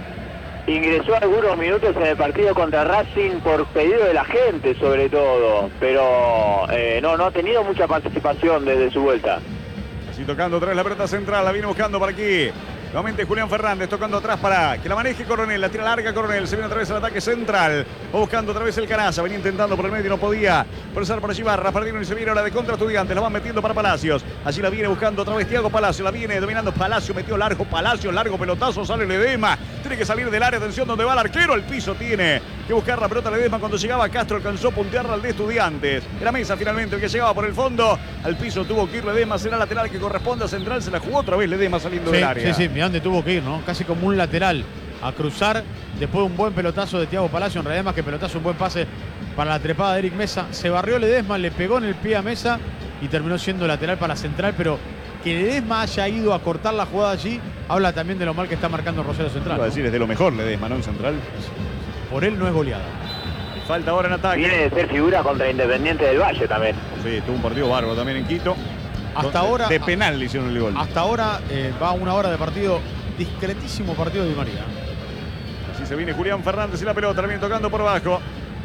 Ingresó algunos minutos en el partido contra Racing por pedido de la gente, sobre todo, pero eh, no, no ha tenido mucha participación desde su vuelta. Así tocando otra vez la pelota central, la viene buscando por aquí. Nuevamente Julián Fernández tocando atrás para que la maneje Coronel, la tira larga Coronel, se viene otra vez al ataque central, va buscando otra vez el Canaza, venía intentando por el medio, no podía pasar por allí Barra, perdieron y se viene ahora de contra Estudiantes, la van metiendo para Palacios, allí la viene buscando otra vez Thiago Palacio, la viene dominando Palacio, metió largo Palacio, largo pelotazo, sale Ledesma, tiene que salir del área, atención donde va el arquero, el piso tiene que buscar la pelota Ledesma, cuando llegaba Castro alcanzó a puntearla al de Estudiantes, era Mesa finalmente el que llegaba por el fondo, al piso tuvo que ir Ledesma, será lateral que corresponde a central, se la jugó otra vez Ledesma saliendo Sí, del área. sí, sí, mirá dónde tuvo que ir, ¿no? Casi como un lateral a cruzar, después de un buen pelotazo de Thiago Palacio, en realidad más que pelotazo, un buen pase para la trepada de Eric Mesa, se barrió Ledesma, le pegó en el pie a Mesa y terminó siendo lateral para central, pero que Ledesma haya ido a cortar la jugada allí, habla también de lo mal que está marcando Rosario Central, Iba a ¿no? decir, es de lo mejor Ledesma, ¿no? En central. Por él no es goleada. Falta ahora en ataque. Viene de ser figura contra Independiente del Valle también. Sí, tuvo un partido bárbaro también en Quito. Hasta Donde ahora- de penal le hicieron el gol. Hasta ahora eh, va una hora de partido, discretísimo partido de Di María. Así se viene Julián Fernández y la pelota, la viene tocando por abajo.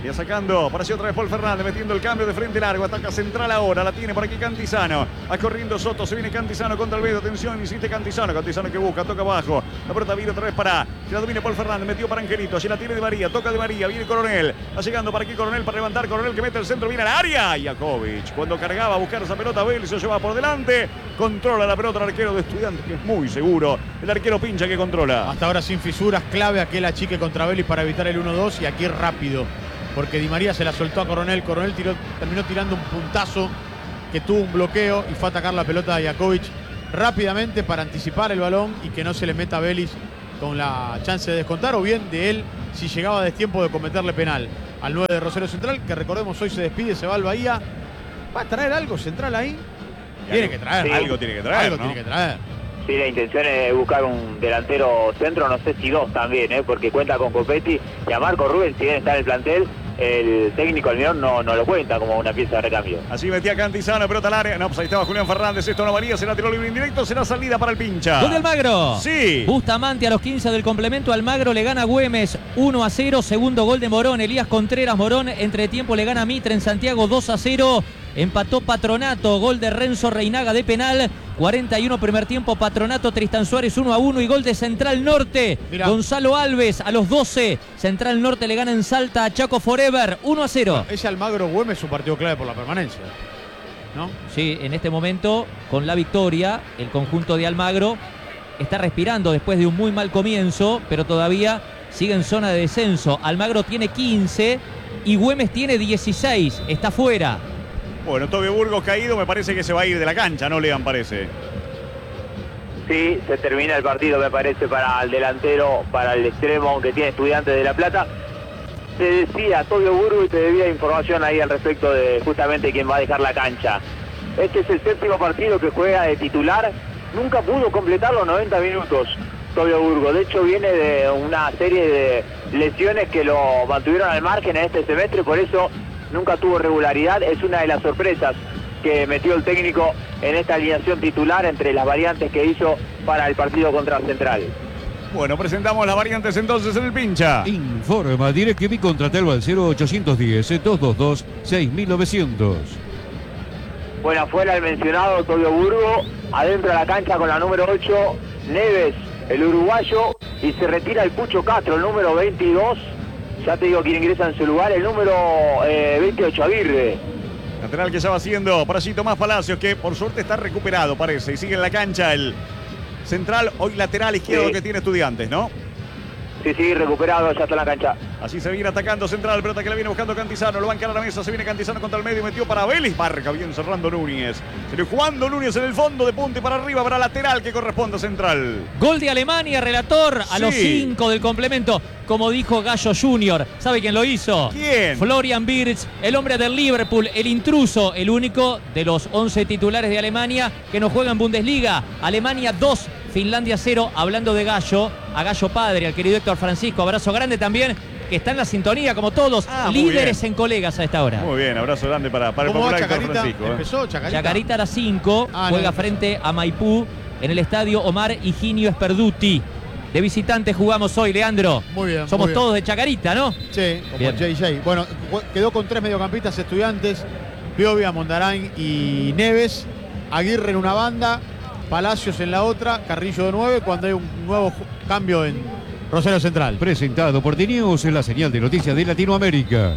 Y sacando, apareció otra vez Paul Fernández, metiendo el cambio de frente largo, ataca Central ahora, la tiene por aquí Cantizano, va corriendo Soto, se viene Cantizano contra el Bedo, atención, insiste Cantizano, Cantizano que busca, toca abajo, la pelota viene otra vez para, que la domine Paul Fernández, metió para Angelito, allí la tiene de María, toca de María, viene Coronel, va llegando para aquí Coronel para levantar, Coronel que mete el centro, viene al área, Jakovic, cuando cargaba a buscar esa pelota, Vélez se lleva por delante, controla la pelota el arquero de Estudiantes, que es muy seguro, el arquero Pincha que controla. Hasta ahora sin fisuras, clave aquel achique contra Vélez para evitar el uno dos y aquí rápido. Porque Di María se la soltó a Coronel. Coronel tiró, terminó tirando un puntazo que tuvo un bloqueo y fue a atacar la pelota de Jakovic rápidamente para anticipar el balón y que no se le meta a Vélez con la chance de descontar o bien de él si llegaba a destiempo de cometerle penal al nueve de Rosario Central, que recordemos hoy se despide, se va al Bahía. ¿Va a traer algo Central ahí? Tiene que traer. Sí, algo tiene que traer, Algo ¿no? tiene que traer. Sí, la intención es buscar un delantero centro, no sé si dos también, ¿eh? Porque cuenta con Copetti y a Marco Rubén, si bien está en el plantel, el técnico Almirón no, no lo cuenta como una pieza de recambio. Así metía Cantizano, pelota al área. No, pues ahí estaba Julián Fernández. Esto no valía, será tiro libre indirecto, será salida para el Pincha. Gol de Almagro. Sí. Bustamante a los quince del complemento. Almagro le gana a Güemes uno a cero. Segundo gol de Morón. Elías Contreras Morón. Entre tiempo le gana a Mitre en Santiago dos a cero. Empató Patronato. Gol de Renzo Reinaga de penal. cuarenta y uno primer tiempo. Patronato, Tristan Suárez uno a uno. Y gol de Central Norte. Mirá. Gonzalo Alves a los doce. Central Norte le gana en Salta a Chaco Forever uno a cero. Ese Almagro Güemes es un partido clave por la permanencia, ¿no? Sí, en este momento, con la victoria, el conjunto de Almagro está respirando después de un muy mal comienzo, pero todavía sigue en zona de descenso. Almagro tiene quince y Güemes tiene dieciséis. Está fuera. Bueno, Tobio Burgos caído, me parece que se va a ir de la cancha, ¿no, Lean? Parece. Sí, se termina el partido, me parece, para el delantero, para el extremo que tiene Estudiantes de La Plata. Te decía Tobio Burgo y te debía información ahí al respecto de justamente quién va a dejar la cancha. Este es el séptimo partido que juega de titular. Nunca pudo completar los noventa minutos Tobio Burgo. De hecho, viene de una serie de lesiones que lo mantuvieron al margen en este semestre, por eso nunca tuvo regularidad. Es una de las sorpresas que metió el técnico en esta alineación titular entre las variantes que hizo para el partido contra Central. Bueno, presentamos las variantes entonces en el Pincha. Informa DirecTV, contratalo al cero ochocientos diez, doscientos veintidós, seis mil novecientos. Bueno, afuera el mencionado Tobio Burgo, adentro de la cancha con la número ocho, Neves, el uruguayo, y se retira el Pucho Castro, el número veintidós. Ya te digo quién ingresa en su lugar, el número eh, veintiocho, Aguirre. Lateral que ya va haciendo para allí Tomás Palacios, que por suerte está recuperado, parece, y sigue en la cancha el central, hoy lateral izquierdo Sí. que tiene Estudiantes, ¿no? Sí, sí, recuperado, ya está en la cancha. Así se viene atacando Central, pelota que la viene buscando Cantizano, lo va a encarar a la mesa, se viene Cantizano contra el medio, metió para Vélez, marca bien cerrando Núñez. Se le jugando Núñez en el fondo, de punta y para arriba, para lateral que corresponde a Central. Gol de Alemania, relator, a Sí. los cinco del complemento. Como dijo Gallo Junior. ¿Sabe quién lo hizo? ¿Quién? Florian Wirtz, el hombre del Liverpool, el intruso, el único de los once titulares de Alemania que no juega en Bundesliga. Alemania dos, Finlandia cero. Hablando de Gallo, a Gallo padre, al querido Héctor Francisco, abrazo grande también, que está en la sintonía como todos, Ah, muy líderes bien. en colegas a esta hora. Muy bien, abrazo grande para, para el ¿Cómo va popular Héctor Chacarita? Francisco. ¿eh? Empezó Chacarita. Chacarita a las cinco, Ah, juega no, frente a Maipú en el estadio Omar Higinio Sperduti. De visitante jugamos hoy, Leandro. Muy bien. Somos muy bien. todos de Chacarita, ¿no? Sí, como Bien. J J. Bueno, quedó con tres mediocampistas Estudiantes, Piovia, Mondarain y Neves. Aguirre en una banda, Palacios en la otra, Carrillo de nueve, cuando hay un nuevo ju- cambio en Rosario Central. Presentado por D-News en la señal de noticias de Latinoamérica.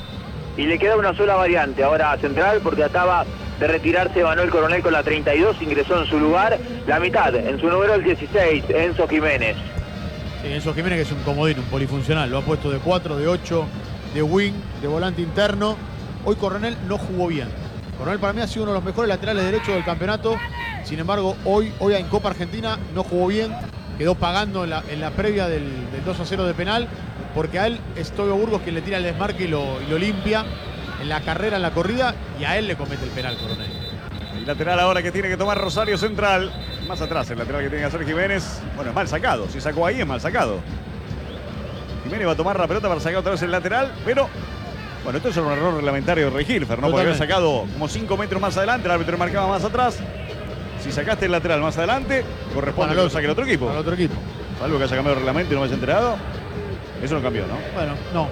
Y le queda una sola variante ahora a Central porque acaba de retirarse Manuel Coronel con la treinta y dos, ingresó en su lugar la mitad, en su número el dieciséis, Enzo Jiménez. Sí, Enzo Jiménez, que es un comodín, un polifuncional. Lo ha puesto de cuatro, de ocho, de wing, de volante interno. Hoy Coronel no jugó bien. Coronel para mí ha sido uno de los mejores laterales derechos del campeonato. Sin embargo, hoy, hoy en Copa Argentina no jugó bien. Quedó pagando en la, en la previa del, del dos a cero de penal. Porque a él es Tobio Burgos quien le tira el desmarque y lo, y lo limpia en la carrera, en la corrida. Y a él le comete el penal, Coronel. El lateral ahora que tiene que tomar Rosario Central. Más atrás el lateral que tiene que hacer Jiménez. Bueno, es mal sacado. Si sacó ahí es mal sacado. Jiménez va a tomar la pelota para sacar otra vez el lateral. Pero, bueno, esto es un error reglamentario de Regilfer, ¿no? Porque había Totalmente. sacado como cinco metros más adelante. El árbitro marcaba más atrás. Si sacaste el lateral más adelante, corresponde que lo saque el otro equipo. Para el otro equipo. Salvo que haya cambiado el reglamento y no me haya enterado. Eso no cambió, ¿no? Bueno, no.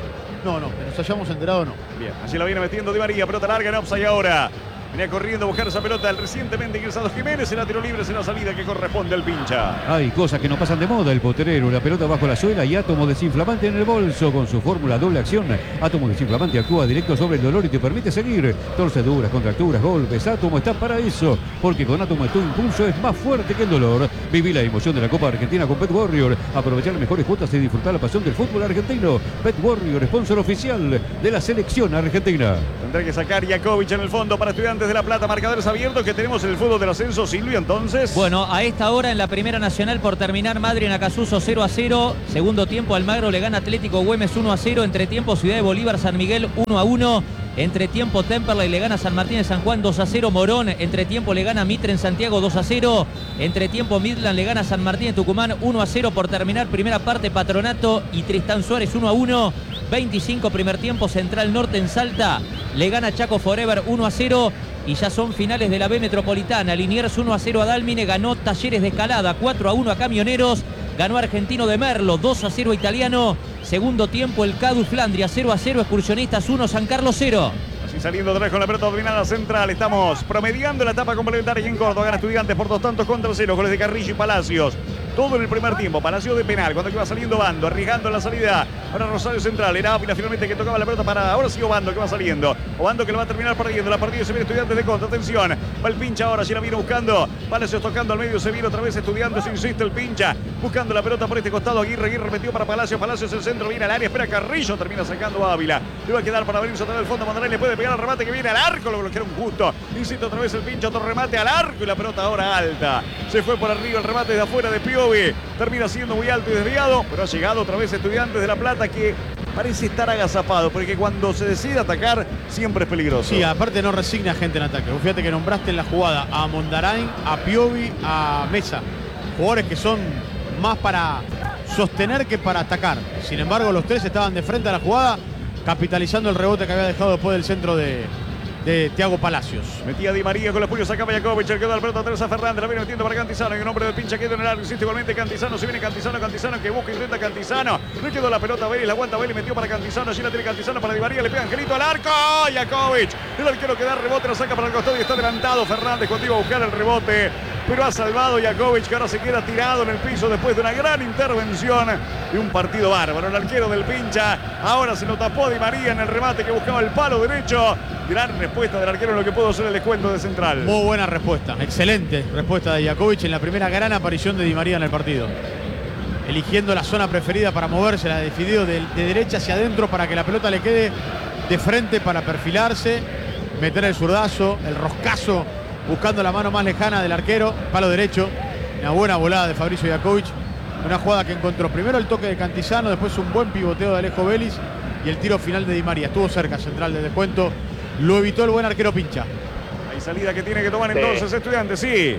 No, no, que nos hayamos enterado no. Bien, allí la viene metiendo Di María, pelota larga en offside ahora. Venía corriendo a buscar esa pelota el recientemente ingresado Jiménez. Será tiro libre, será salida que corresponde al pincha. Hay cosas que no pasan de moda. El potrero, la pelota bajo la suela y átomo desinflamante en el bolso. Con su fórmula doble acción, átomo desinflamante actúa directo sobre el dolor y te permite seguir. Torceduras, contracturas, golpes. Átomo está para eso. Porque con átomo tu impulso es más fuerte que el dolor. Viví la emoción de la Copa Argentina con Pet Warrior. Aprovechar las mejores cuotas y disfrutar la pasión del fútbol argentino. Pet Warrior, sponsor oficial de la selección argentina. Tendrá que sacar Jakovic en el fondo para Estudiantes de La Plata. Marcadores abiertos que tenemos en el fútbol del ascenso. Silvio, entonces. Bueno, a esta hora en la Primera Nacional por terminar Madrid en Acasuso cero a cero. Segundo tiempo Almagro le gana Atlético Güemes uno a cero. Entretiempo Ciudad de Bolívar San Miguel uno a uno. Entretiempo Temperley le gana San Martín de San Juan dos a cero. Morón. Entretiempo le gana Mitre en Santiago dos a cero. Entretiempo Midland le gana San Martín de Tucumán uno a cero. Por terminar primera parte Patronato y Tristán Suárez uno a uno. veinticinco primer tiempo Central Norte en Salta le gana Chaco Forever uno a cero. Y ya son finales de la B Metropolitana. Liniers uno a cero a Dálmine, ganó Talleres de Escalada cuatro a uno a Camioneros, ganó Argentino de Merlo dos a cero a Italiano. Segundo tiempo el Cadu Flandria cero a cero, Excursionistas uno, San Carlos cero. Así saliendo otra vez con la pelota dominada central. Estamos promediando la etapa complementaria en Córdoba. Gana Estudiantes por dos tantos contra cero. Goles de Carrillo y Palacios. Todo en el primer tiempo. Palacios de penal. Cuando iba saliendo Bando, arriesgando la salida. Ahora Rosario Central. Era Ávila finalmente que tocaba la pelota para. Ahora sí Obando que va saliendo. Obando que lo va a terminar perdiendo. La partida se viene Estudiantes de contra. Atención. Va el pincha ahora. Ya la viene buscando. Palacios tocando al medio. Se viene otra vez Estudiantes. Insiste el pincha. Buscando la pelota por este costado. Aguirre. Aguirre metió para Palacios. Palacios el centro. Viene al área. Espera Carrillo. Termina sacando a Ávila. Le va a quedar para abrirse otra vez el fondo. Mondragón le puede pegar al remate que viene al arco. Lo bloquearon justo. Insiste otra vez el pincha. Otro remate al arco. Y la pelota ahora alta. Se fue por arriba el remate de afuera de Piovi. Termina siendo muy alto y desviado, pero ha llegado otra vez Estudiantes de La Plata que parece estar agazapado, porque cuando se decide atacar siempre es peligroso. Sí, aparte no resigna gente en ataque. Vos fíjate que nombraste en la jugada a Mondarain, a Piovi, a Mesa. Jugadores que son más para sostener que para atacar. Sin embargo, los tres estaban de frente a la jugada, capitalizando el rebote que había dejado después del centro de... de Thiago Palacios. Metía Di María con los puños, sacaba Jakovic, el que da la pelota atrás a Fernández, la viene metiendo para Cantizano, y un hombre del pincha queda en el arco, insiste igualmente Cantizano, se viene Cantizano, Cantizano que busca, intenta Cantizano, le quedó la pelota a Vélez, la aguanta Vélez, metió para Cantizano, allí la tiene Cantizano para Di María, le pega Angelito al arco, Jakovic, el arquero que da rebote, lo saca para el costado y está adelantado Fernández cuando iba a buscar el rebote, pero ha salvado Jakovic, que ahora se queda tirado en el piso después de una gran intervención y un partido bárbaro, el arquero del pincha, ahora se lo tapó Di María en el remate que buscaba el palo derecho, gran respuesta del arquero en lo que pudo ser el descuento de Central. Muy buena respuesta, excelente respuesta de Jakovic en la primera gran aparición de Di María en el partido. Eligiendo la zona preferida para moverse, la decidió de, de derecha hacia adentro para que la pelota le quede de frente para perfilarse, meter el zurdazo, el roscazo, buscando la mano más lejana del arquero, palo derecho. Una buena volada de Fabricio Jakovic, una jugada que encontró primero el toque de Cantizano, después un buen pivoteo de Alejo Vélez y el tiro final de Di María. Estuvo cerca Central de descuento. Lo evitó el buen arquero pincha. Hay salida que tiene que tomar Sí. entonces Estudiantes, sí.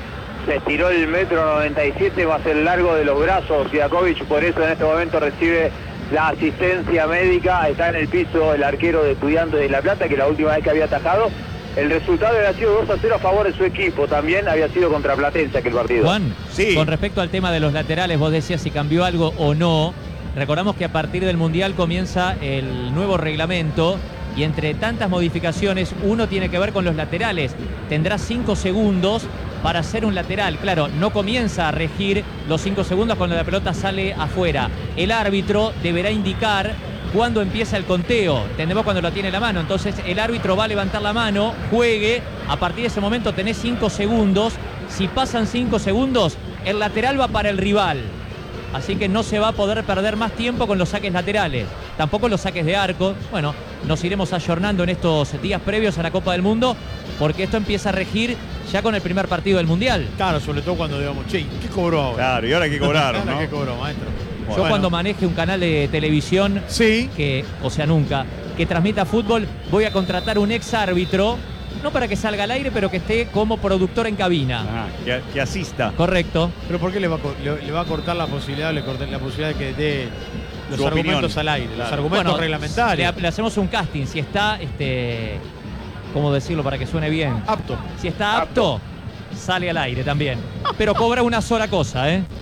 Se estiró el metro noventa y siete más el largo de los brazos. Jakovic por eso en este momento recibe la asistencia médica. Está en el piso el arquero de Estudiantes de La Plata, que la última vez que había atajado. El resultado había sido dos a cero a favor de su equipo. También había sido contra Platense aquel partido. Juan, Sí. con respecto al tema de los laterales, vos decías si cambió algo o no. Recordamos que a partir del Mundial comienza el nuevo reglamento y entre tantas modificaciones, uno tiene que ver con los laterales. Tendrá cinco segundos para hacer un lateral. Claro, no comienza a regir los cinco segundos cuando la pelota sale afuera. El árbitro deberá indicar cuándo empieza el conteo. Entendemos cuando lo tiene en la mano. Entonces el árbitro va a levantar la mano, juegue. A partir de ese momento tenés cinco segundos. Si pasan cinco segundos, el lateral va para el rival. Así que no se va a poder perder más tiempo con los saques laterales. Tampoco los saques de arco. Bueno, nos iremos ayornando en estos días previos a la Copa del Mundo, porque esto empieza a regir ya con el primer partido del Mundial. Claro, sobre todo cuando digamos, che, ¿qué cobró ahora? Claro, y ahora hay que cobrar, Ahora, ¿no? ¿qué cobró, maestro? Yo Bueno. cuando maneje un canal de televisión, Sí. que, o sea, nunca, que transmita fútbol, voy a contratar un ex árbitro, no para que salga al aire, pero que esté como productor en cabina. Ajá, que, que asista. Correcto. ¿Pero por qué le va, a, co- le, le va a cortar la posibilidad, le corta la posibilidad de que dé los Su argumentos opinión. al aire, los Claro. argumentos Bueno, reglamentarios? Le, le hacemos un casting. Si está, este, ¿cómo decirlo para que suene bien? Apto. Si está apto, sale al aire también. Pero cobra una sola cosa, ¿eh?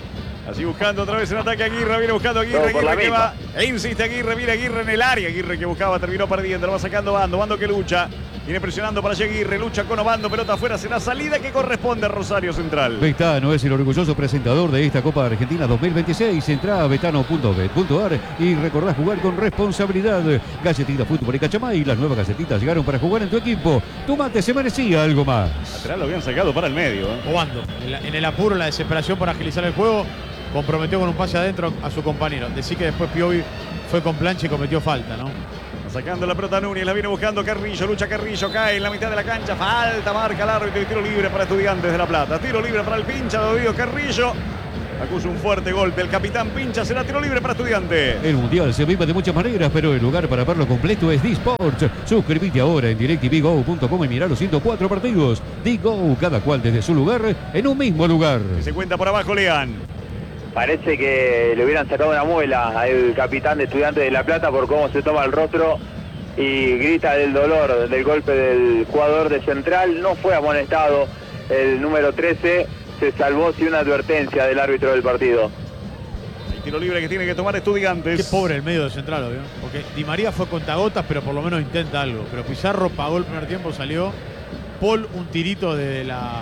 Así buscando otra vez en ataque Aguirre, viene buscando Aguirre, Todo por Aguirre que la va, e insiste Aguirre, viene Aguirre en el área, Aguirre que buscaba, terminó perdiendo, lo va sacando Bando, Bando que lucha, viene presionando para allá Aguirre, lucha con Obando, pelota afuera, será salida que corresponde a Rosario Central. Betano es el orgulloso presentador de esta Copa Argentina dos mil veintiséis. Entrá a betano punto bet punto ar y recordá jugar con responsabilidad. Galletitas Fútbol y Cachamay, las nuevas galletitas llegaron para jugar en tu equipo. Tu mate se merecía algo más. Atrás lo habían sacado para el medio. ¿eh? Obando, en, la- en el apuro, la desesperación por agilizar el juego, comprometió con un pase adentro a su compañero. Decir que después Piovi fue con plancha y cometió falta, ¿no? Sacando la pelota Núñez, la viene buscando Carrillo, lucha Carrillo, cae en la mitad de la cancha, falta, marca el árbitro y tiro libre para Estudiantes de La Plata. Tiro libre para el Pincha, lo dio Carrillo. Acusa un fuerte golpe el capitán Pincha, será tiro libre para Estudiantes. El Mundial se vive de muchas maneras, pero el lugar para verlo completo es D-Sports. Suscríbete ahora en directv go punto com y mirá los ciento cuatro partidos. D-Go, cada cual desde su lugar, en un mismo lugar. Y se cuenta por abajo Leán. Parece que le hubieran sacado una muela al capitán de Estudiantes de La Plata por cómo se toma el rostro y grita del dolor del golpe del jugador de Central. No fue amonestado el número trece, se salvó sin una advertencia del árbitro del partido. El tiro libre que tiene que tomar Estudiantes. Qué pobre el medio de Central, obvio. Porque Di María fue contagotas, pero por lo menos intenta algo. Pero Pizarro pagó el primer tiempo, salió. Paul, un tirito de la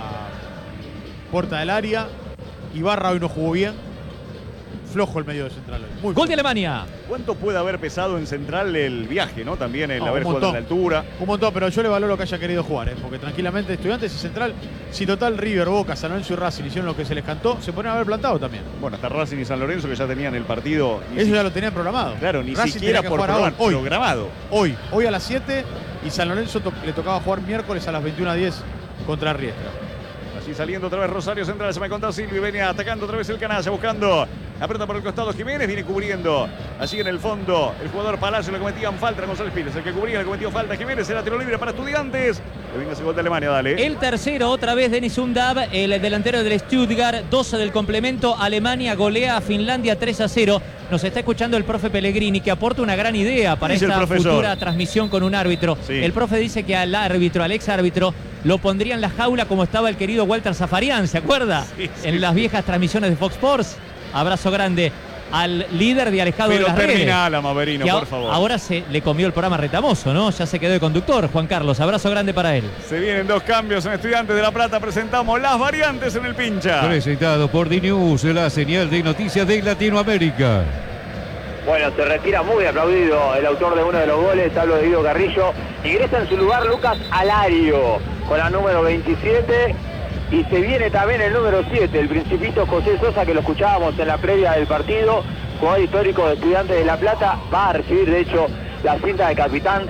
puerta del área. Ibarra hoy no jugó bien. Flojo el medio de Central hoy. Muy Gol de flojo. Alemania. ¿Cuánto puede haber pesado en Central el viaje, no? También el No, haber un jugado en la montón. altura. Un montón, pero yo le valoro que haya querido jugar, ¿eh? Porque tranquilamente Estudiantes y Central, si total River, Boca, San Lorenzo y Racing hicieron lo que se les cantó, se podrían haber plantado también. Bueno, hasta Racing y San Lorenzo que ya tenían el partido. ni Eso si- ya lo tenían programado. Claro, ni Racing siquiera tenía que por jugar programa, ahora, hoy. programado. Hoy, hoy a las siete y San Lorenzo to- le tocaba jugar miércoles a las veintiuna a diez contra Riestra. Así saliendo otra vez Rosario Central, se me contó Silvio y venía atacando otra vez el canalla, buscando la pelota por el costado Jiménez, viene cubriendo. Allí en el fondo, el jugador Palacio le cometían falta a González Pires, el que cubría le cometió falta a Jiménez, era tiro libre para Estudiantes. Que venga ese gol de Alemania, dale. El tercero, otra vez Denis Undab, el delantero del Stuttgart, doce del complemento. Alemania golea a Finlandia tres a cero. Nos está escuchando el profe Pellegrini, que aporta una gran idea para Dice el esta profesor. futura transmisión con un árbitro. Sí. El profe dice que al árbitro, al ex árbitro, lo pondría en la jaula como estaba el querido Walter Zafarian, ¿se acuerda? Sí, sí. En las viejas transmisiones de Fox Sports. Abrazo grande al líder de Alejado Pero de las redes. terminala, Maverino, Que a- por favor. Ahora se le comió el programa Retamoso, ¿no? Ya se quedó de conductor, Juan Carlos. Abrazo grande para él. Se vienen dos cambios en Estudiantes de La Plata. Presentamos las variantes en el pincha. Presentado por D-News, la señal de noticias de Latinoamérica. Bueno, se retira muy aplaudido el autor de uno de los goles, hablo de Guido Carrillo. Ingresa en su lugar Lucas Alario con la número veintisiete. Y se viene también el número siete, el Principito José Sosa, que lo escuchábamos en la previa del partido. Jugador histórico de Estudiantes de La Plata. Va a recibir, de hecho, la cinta de capitán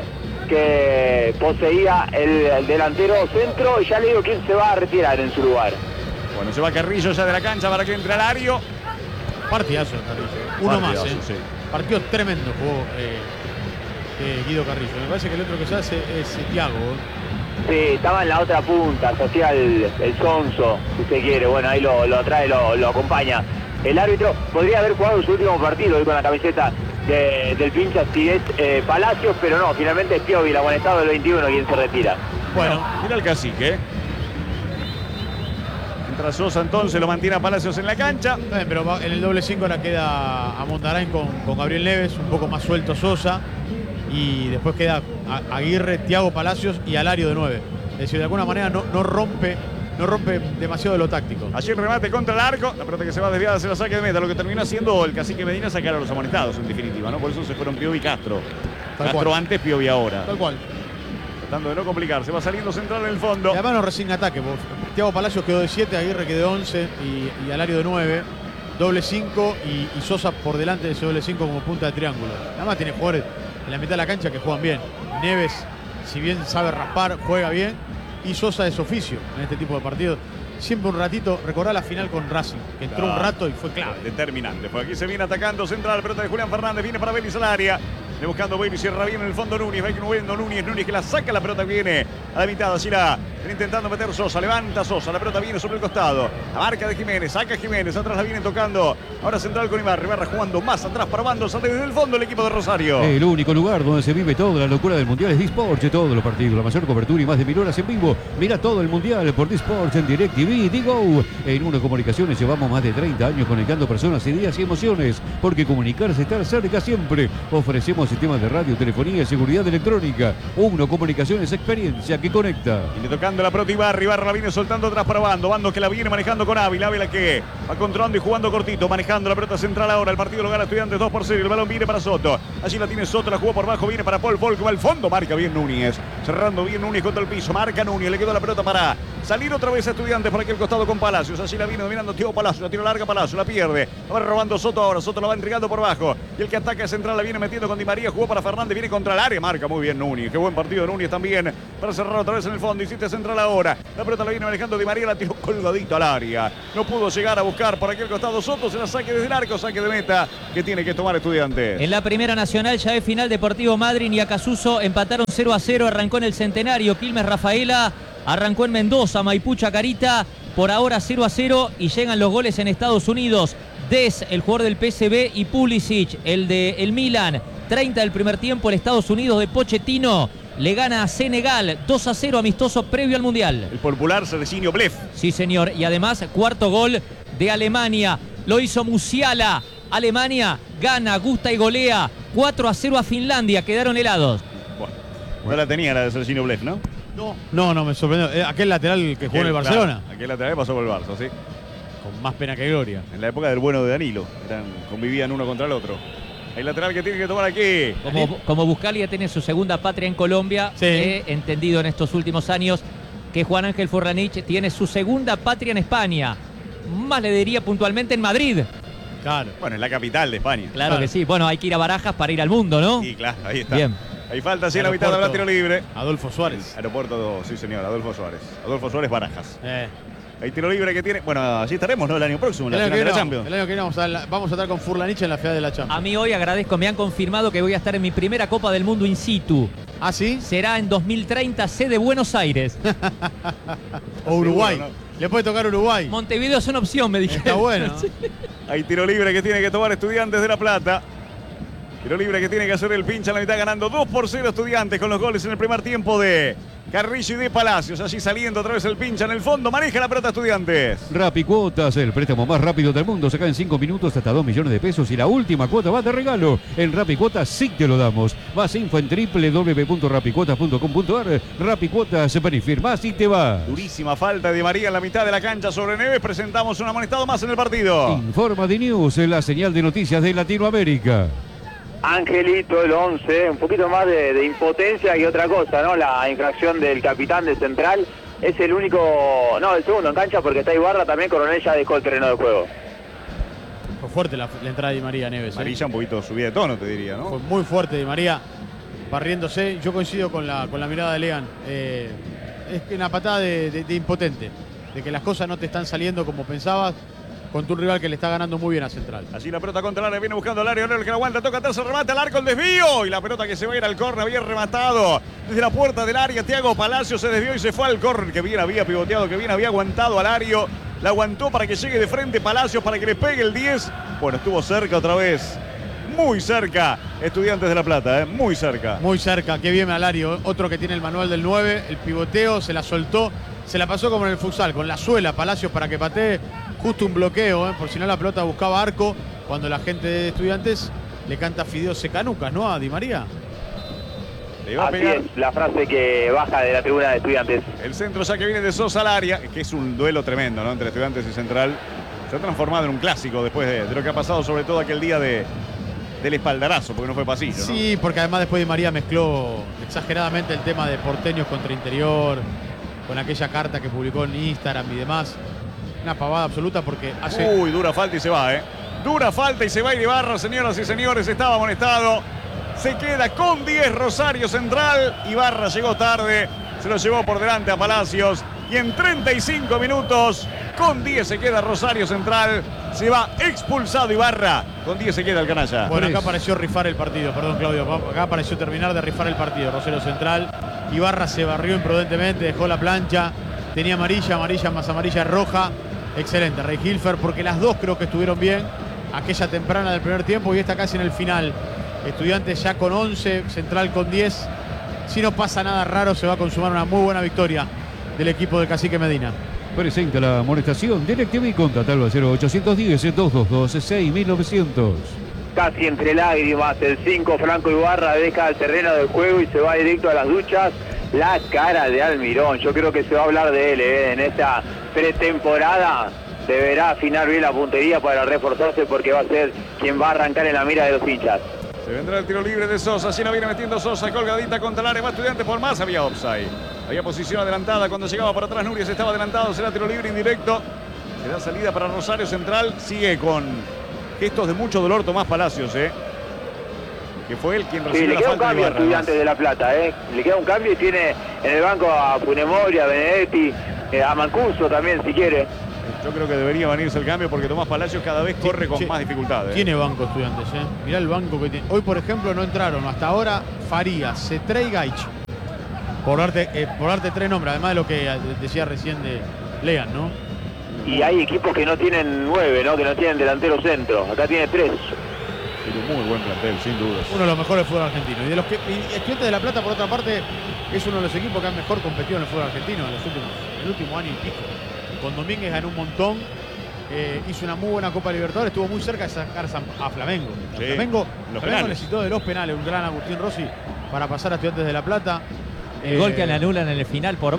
que poseía el, el delantero centro. Y ya le digo quién se va a retirar en su lugar. Bueno, se va Carrillo ya de la cancha para que entre Alario. Partidazo de Carrillo. Uno Partidazo, más, ¿eh? sí. Partido tremendo jugó eh, eh, Guido Carrillo. Me parece que el otro que se hace es eh, Thiago. ¿eh? Sí, estaba en la otra punta, se hacía el, el sonso, si usted quiere. Bueno, ahí lo, lo trae, lo, lo acompaña. El árbitro podría haber jugado su último partido hoy con la camiseta de- del pincha si es eh, Palacios, pero no, finalmente es Piovi, el amonestado del veintiuno, quien se retira. Bueno, Mira el cacique. ¿eh? Entra Sosa entonces, lo mantiene a Palacios en la cancha. está bien, pero va- en el doble cinco ahora queda a Mondarain con, con Gabriel Neves, un poco más suelto Sosa. Y después queda a- Aguirre, Thiago Palacios y Alario de nueve. Es decir, de alguna manera no, no rompe no rompe demasiado de lo táctico. Allí el remate contra el arco. La pelota que se va desviada hacia la saque de meta. Lo que terminó haciendo el cacique Medina sacar a los amonestados, en definitiva, ¿no? Por eso se fueron Piovi y Castro. Tal Castro cual. antes, Piovi ahora. Tal cual. Tratando de no complicarse. Va saliendo central en el fondo. Y además no resigna ataque. porque Thiago Palacios quedó de siete, Aguirre quedó de once y, y Alario de nueve. Doble cinco y, y Sosa por delante de ese doble cinco como punta de triángulo. Además tiene jugadores en la mitad de la cancha que juegan bien. Neves, si bien sabe raspar, juega bien. Y Sosa es oficio en este tipo de partidos. Siempre un ratito, recordá la final con Racing, que entró un rato y fue clave. Determinante. Por aquí se viene atacando central. Pelota de Julián Fernández. Viene para Vélez al área. Le buscando Bailey, cierra bien en el fondo Núñez, va moviendo Núñez, Núñez que la saca, la pelota viene a la mitad, así la Viene intentando meter Sosa, levanta Sosa, la pelota viene sobre el costado. La marca de Jiménez, saca Jiménez, atrás la viene tocando. Ahora central con Ibarra, Ibarra jugando más atrás para Bando, sale desde el fondo el equipo de Rosario. El único lugar donde se vive toda la locura del Mundial es Disports, todos los partidos, la mayor cobertura y más de mil horas en vivo. Mira todo el Mundial por Disports en DirecTV, Digo. En Uno Comunicaciones llevamos más de treinta años conectando personas, ideas y emociones, porque comunicarse es estar cerca siempre. Ofrecemos sistemas de radio, telefonía y seguridad electrónica. Uno Comunicaciones, experiencia que conecta. Viene tocando la pelota Ibarra, Ibarra la viene soltando atrás para Bando, Bando que la viene manejando con Ávila, Ávila que va controlando y jugando cortito, manejando la pelota central ahora, el partido lo gana Estudiantes dos por cero, el balón viene para Soto, allí la tiene Soto, la jugó por bajo, viene para Paul, Paul que va al fondo, marca bien Núñez, cerrando bien Núñez contra el piso, marca Núñez, le quedó la pelota para salir otra vez a Estudiantes por aquel costado con Palacios, allí la viene dominando Thiago Palacios, la tira larga Palacios, la pierde, va robando Soto ahora, Soto la va entregando por bajo, y el que ataca es central, la viene metiendo con Di María, jugó para Fernández, viene contra el área, marca muy bien Núñez, qué buen partido de Núñez también, para cerrar otra vez en el fondo, hiciste central ahora, la pelota la viene manejando Di María, la tiró colgadito al área, no pudo llegar a buscar por aquel costado Soto, se la saque desde el arco, saque de meta, que tiene que tomar Estudiantes. En la primera nacional ya es final, Deportivo Madryn y Acasuso empataron cero a cero, arrancó en el Centenario, Quilmes Rafaela, arrancó en Mendoza, Maipú Chacarita, por ahora cero a cero y llegan los goles en Estados Unidos. Des, el jugador del P S V, y Pulisic, el de el Milan. treinta del primer tiempo, el Estados Unidos de Pochettino le gana a Senegal dos a cero, amistoso previo al Mundial. El popular Serginho Blef. Sí, señor, y además cuarto gol de Alemania, lo hizo Musiala. Alemania gana, gusta y golea cuatro a cero a Finlandia, quedaron helados. Bueno, no la tenía la de Serginho Blef, ¿no? No, no, no me sorprendió. Eh, Aquel lateral que jugó en el Barcelona. Claro, aquel lateral pasó por el Barça, sí. Con más pena que gloria. En la época del bueno de Danilo, eran, convivían uno contra el otro. El lateral que tiene que tomar aquí. Como, como Buscalia tiene su segunda patria en Colombia, Sí. he entendido en estos últimos años que Juan Ángel Furlanich tiene su segunda patria en España. Más le diría puntualmente en Madrid. Claro. Bueno, en la capital de España. Claro, Claro. que sí. Bueno, hay que ir a Barajas para ir al mundo, ¿no? Sí, claro, ahí está. Bien. Ahí falta así en la mitad de la tiro libre. Adolfo Suárez. Aeropuerto, sí señor, Adolfo Suárez. Adolfo Suárez Barajas. Eh. Hay tiro libre que tiene. Bueno, allí estaremos, ¿no? El año próximo, en El la año, que final de la viene, Champions. el año que viene vamos a, la- vamos a estar con Furlanich en la final de la Champions. A mí hoy agradezco, me han confirmado que voy a estar en mi primera Copa del Mundo in situ. ¿Ah, sí? Será en dos mil treinta, sede Buenos Aires. O Uruguay. Seguro, Le puede tocar Uruguay. Montevideo es una opción, me dijeron. Está bueno. Sí. Hay tiro libre que tiene que tomar Estudiantes de La Plata. Tiro libre que tiene que hacer el pincha en la mitad, ganando dos por cero Estudiantes con los goles en el primer tiempo de Carrillo y de Palacios. Allí saliendo otra vez el pincha en el fondo. Maneja la pelota Estudiantes. Rapi Cuotas, el préstamo más rápido del mundo. Saca en cinco minutos hasta dos millones de pesos y la última cuota va de regalo. En Rapi Cuotas sí te lo damos. Más info en doble u doble u doble u punto rapicuotas punto com punto a r. Rapi Cuotas, ven y firmás y te vas. Durísima falta de María en la mitad de la cancha sobre Neves. Presentamos un amonestado más en el partido. Informa de News, la señal de noticias de Latinoamérica. Angelito, el once, un poquito más de, de impotencia que otra cosa, ¿no? La infracción del capitán de Central es el único, no, el segundo en cancha porque está Ibarra, también Coronel ya dejó el terreno de juego. Fue fuerte la, la entrada de Di María Neves. ¿eh? Amarilla un poquito subida de tono, te diría, ¿no? Fue muy fuerte Di María, barriéndose. Yo coincido con la, con la mirada de Lean. Eh, es una patada de, de- de impotente, de que las cosas no te están saliendo como pensabas contra un rival que le está ganando muy bien a Central. Allí la pelota contra el área, viene buscando el área, el que la aguanta, toca atrás, se remata, el arco, el desvío. Y la pelota que se va a ir al córner, bien rematado. Desde la puerta del área, Thiago Palacios se desvió y se fue al córner, que bien había pivoteado, que bien había aguantado al área. La aguantó para que llegue de frente Palacios, para que le pegue el diez. Bueno, estuvo cerca otra vez. Muy cerca, Estudiantes de La Plata, ¿eh? Muy cerca. Muy cerca, qué bien Alario. Otro que tiene el manual del nueve, el pivoteo, se la soltó. Se la pasó como en el futsal, con la suela, Palacios para que patee. Justo un bloqueo, ¿eh? Por si no la pelota buscaba arco. Cuando la gente de Estudiantes le canta fideos secanucas, ¿no? A Di María. Le va a Así pegar es, la frase que baja de la tribuna de Estudiantes. el centro ya que viene de Sosa al área, que es un duelo tremendo, ¿no? Entre Estudiantes y Central. Se ha transformado en un clásico después de, de lo que ha pasado, sobre todo aquel día de, del espaldarazo, porque no fue pasillo, ¿no? Sí, porque además después Di María mezcló exageradamente el tema de porteños contra interior, con aquella carta que publicó en Instagram y demás. Una pavada absoluta porque hace... Uy, dura falta y se va, ¿eh? Dura falta y se va a ir Ibarra, señoras y señores. Estaba amonestado. Se queda con diez Rosario Central. Ibarra llegó tarde. Se lo llevó por delante a Palacios. Y en treinta y cinco minutos, con diez se queda Rosario Central. Se va expulsado Ibarra. Con diez se queda el canalla. Bueno, acá pareció rifar el partido, perdón Claudio, acá pareció terminar de rifar el partido, Rosario Central. Ibarra se barrió imprudentemente, dejó la plancha, tenía amarilla, amarilla más amarilla roja. Excelente, Rey Hilfer, porque las dos creo que estuvieron bien, aquella temprana del primer tiempo y esta casi en el final. Estudiantes ya con once, Central con diez. Si no pasa nada raro, se va a consumar una muy buena victoria del equipo del Cacique Medina. Presenta la amonestación DirecTV y contratalo al cero ochocientos diez, doscientos veintidós, seis mil novecientos. Casi entre lágrimas, el cinco Franco Ibarra deja el terreno del juego y se va directo a las duchas. La cara de Almirón, yo creo que se va a hablar de él ¿eh? En esta pretemporada. Deberá afinar bien la puntería para reforzarse porque va a ser quien va a arrancar en la mira de los hinchas. Se vendrá el tiro libre de Sosa, así la viene metiendo Sosa, colgadita contra el área, va Estudiantes por más, había offside. Había posición adelantada, cuando llegaba por atrás Núñez estaba adelantado, será tiro libre indirecto. Se da salida para Rosario Central, sigue con gestos de mucho dolor Tomás Palacios, ¿eh? Que fue él quien recibió sí, le la queda un falta cambio a de Estudiantes de La Plata, ¿eh? Le queda un cambio y tiene en el banco a Funemori, a Benedetti, eh, a Mancuso también si quiere. Yo creo que debería venirse el cambio porque Tomás Palacios cada vez corre con Sí, más dificultades. Tiene banco Estudiantes, ¿eh? Mirá el banco que tiene. Hoy, por ejemplo, no entraron hasta ahora Farías, Cetré y Gaich. Por darte, eh, por darte tres nombres, además de lo que decía recién de Lean, ¿no? Y hay equipos que no tienen nueve, ¿no? Que no tienen delantero centro. Acá tiene tres. Tiene un muy buen plantel, sin dudas. Uno de los mejores del fútbol argentino. Y de los que y Estudiantes de La Plata, por otra parte, es uno de los equipos que han mejor competido en el fútbol argentino en los últimos, el último año y pico. Con Domínguez ganó un montón, eh, hizo una muy buena Copa Libertadores, estuvo muy cerca de sacar a Flamengo. A Sí, Flamengo, los Flamengo penales. necesitó de los penales, un gran Agustín Rossi para pasar a Estudiantes de La Plata. El gol Eh, que le anulan en el final por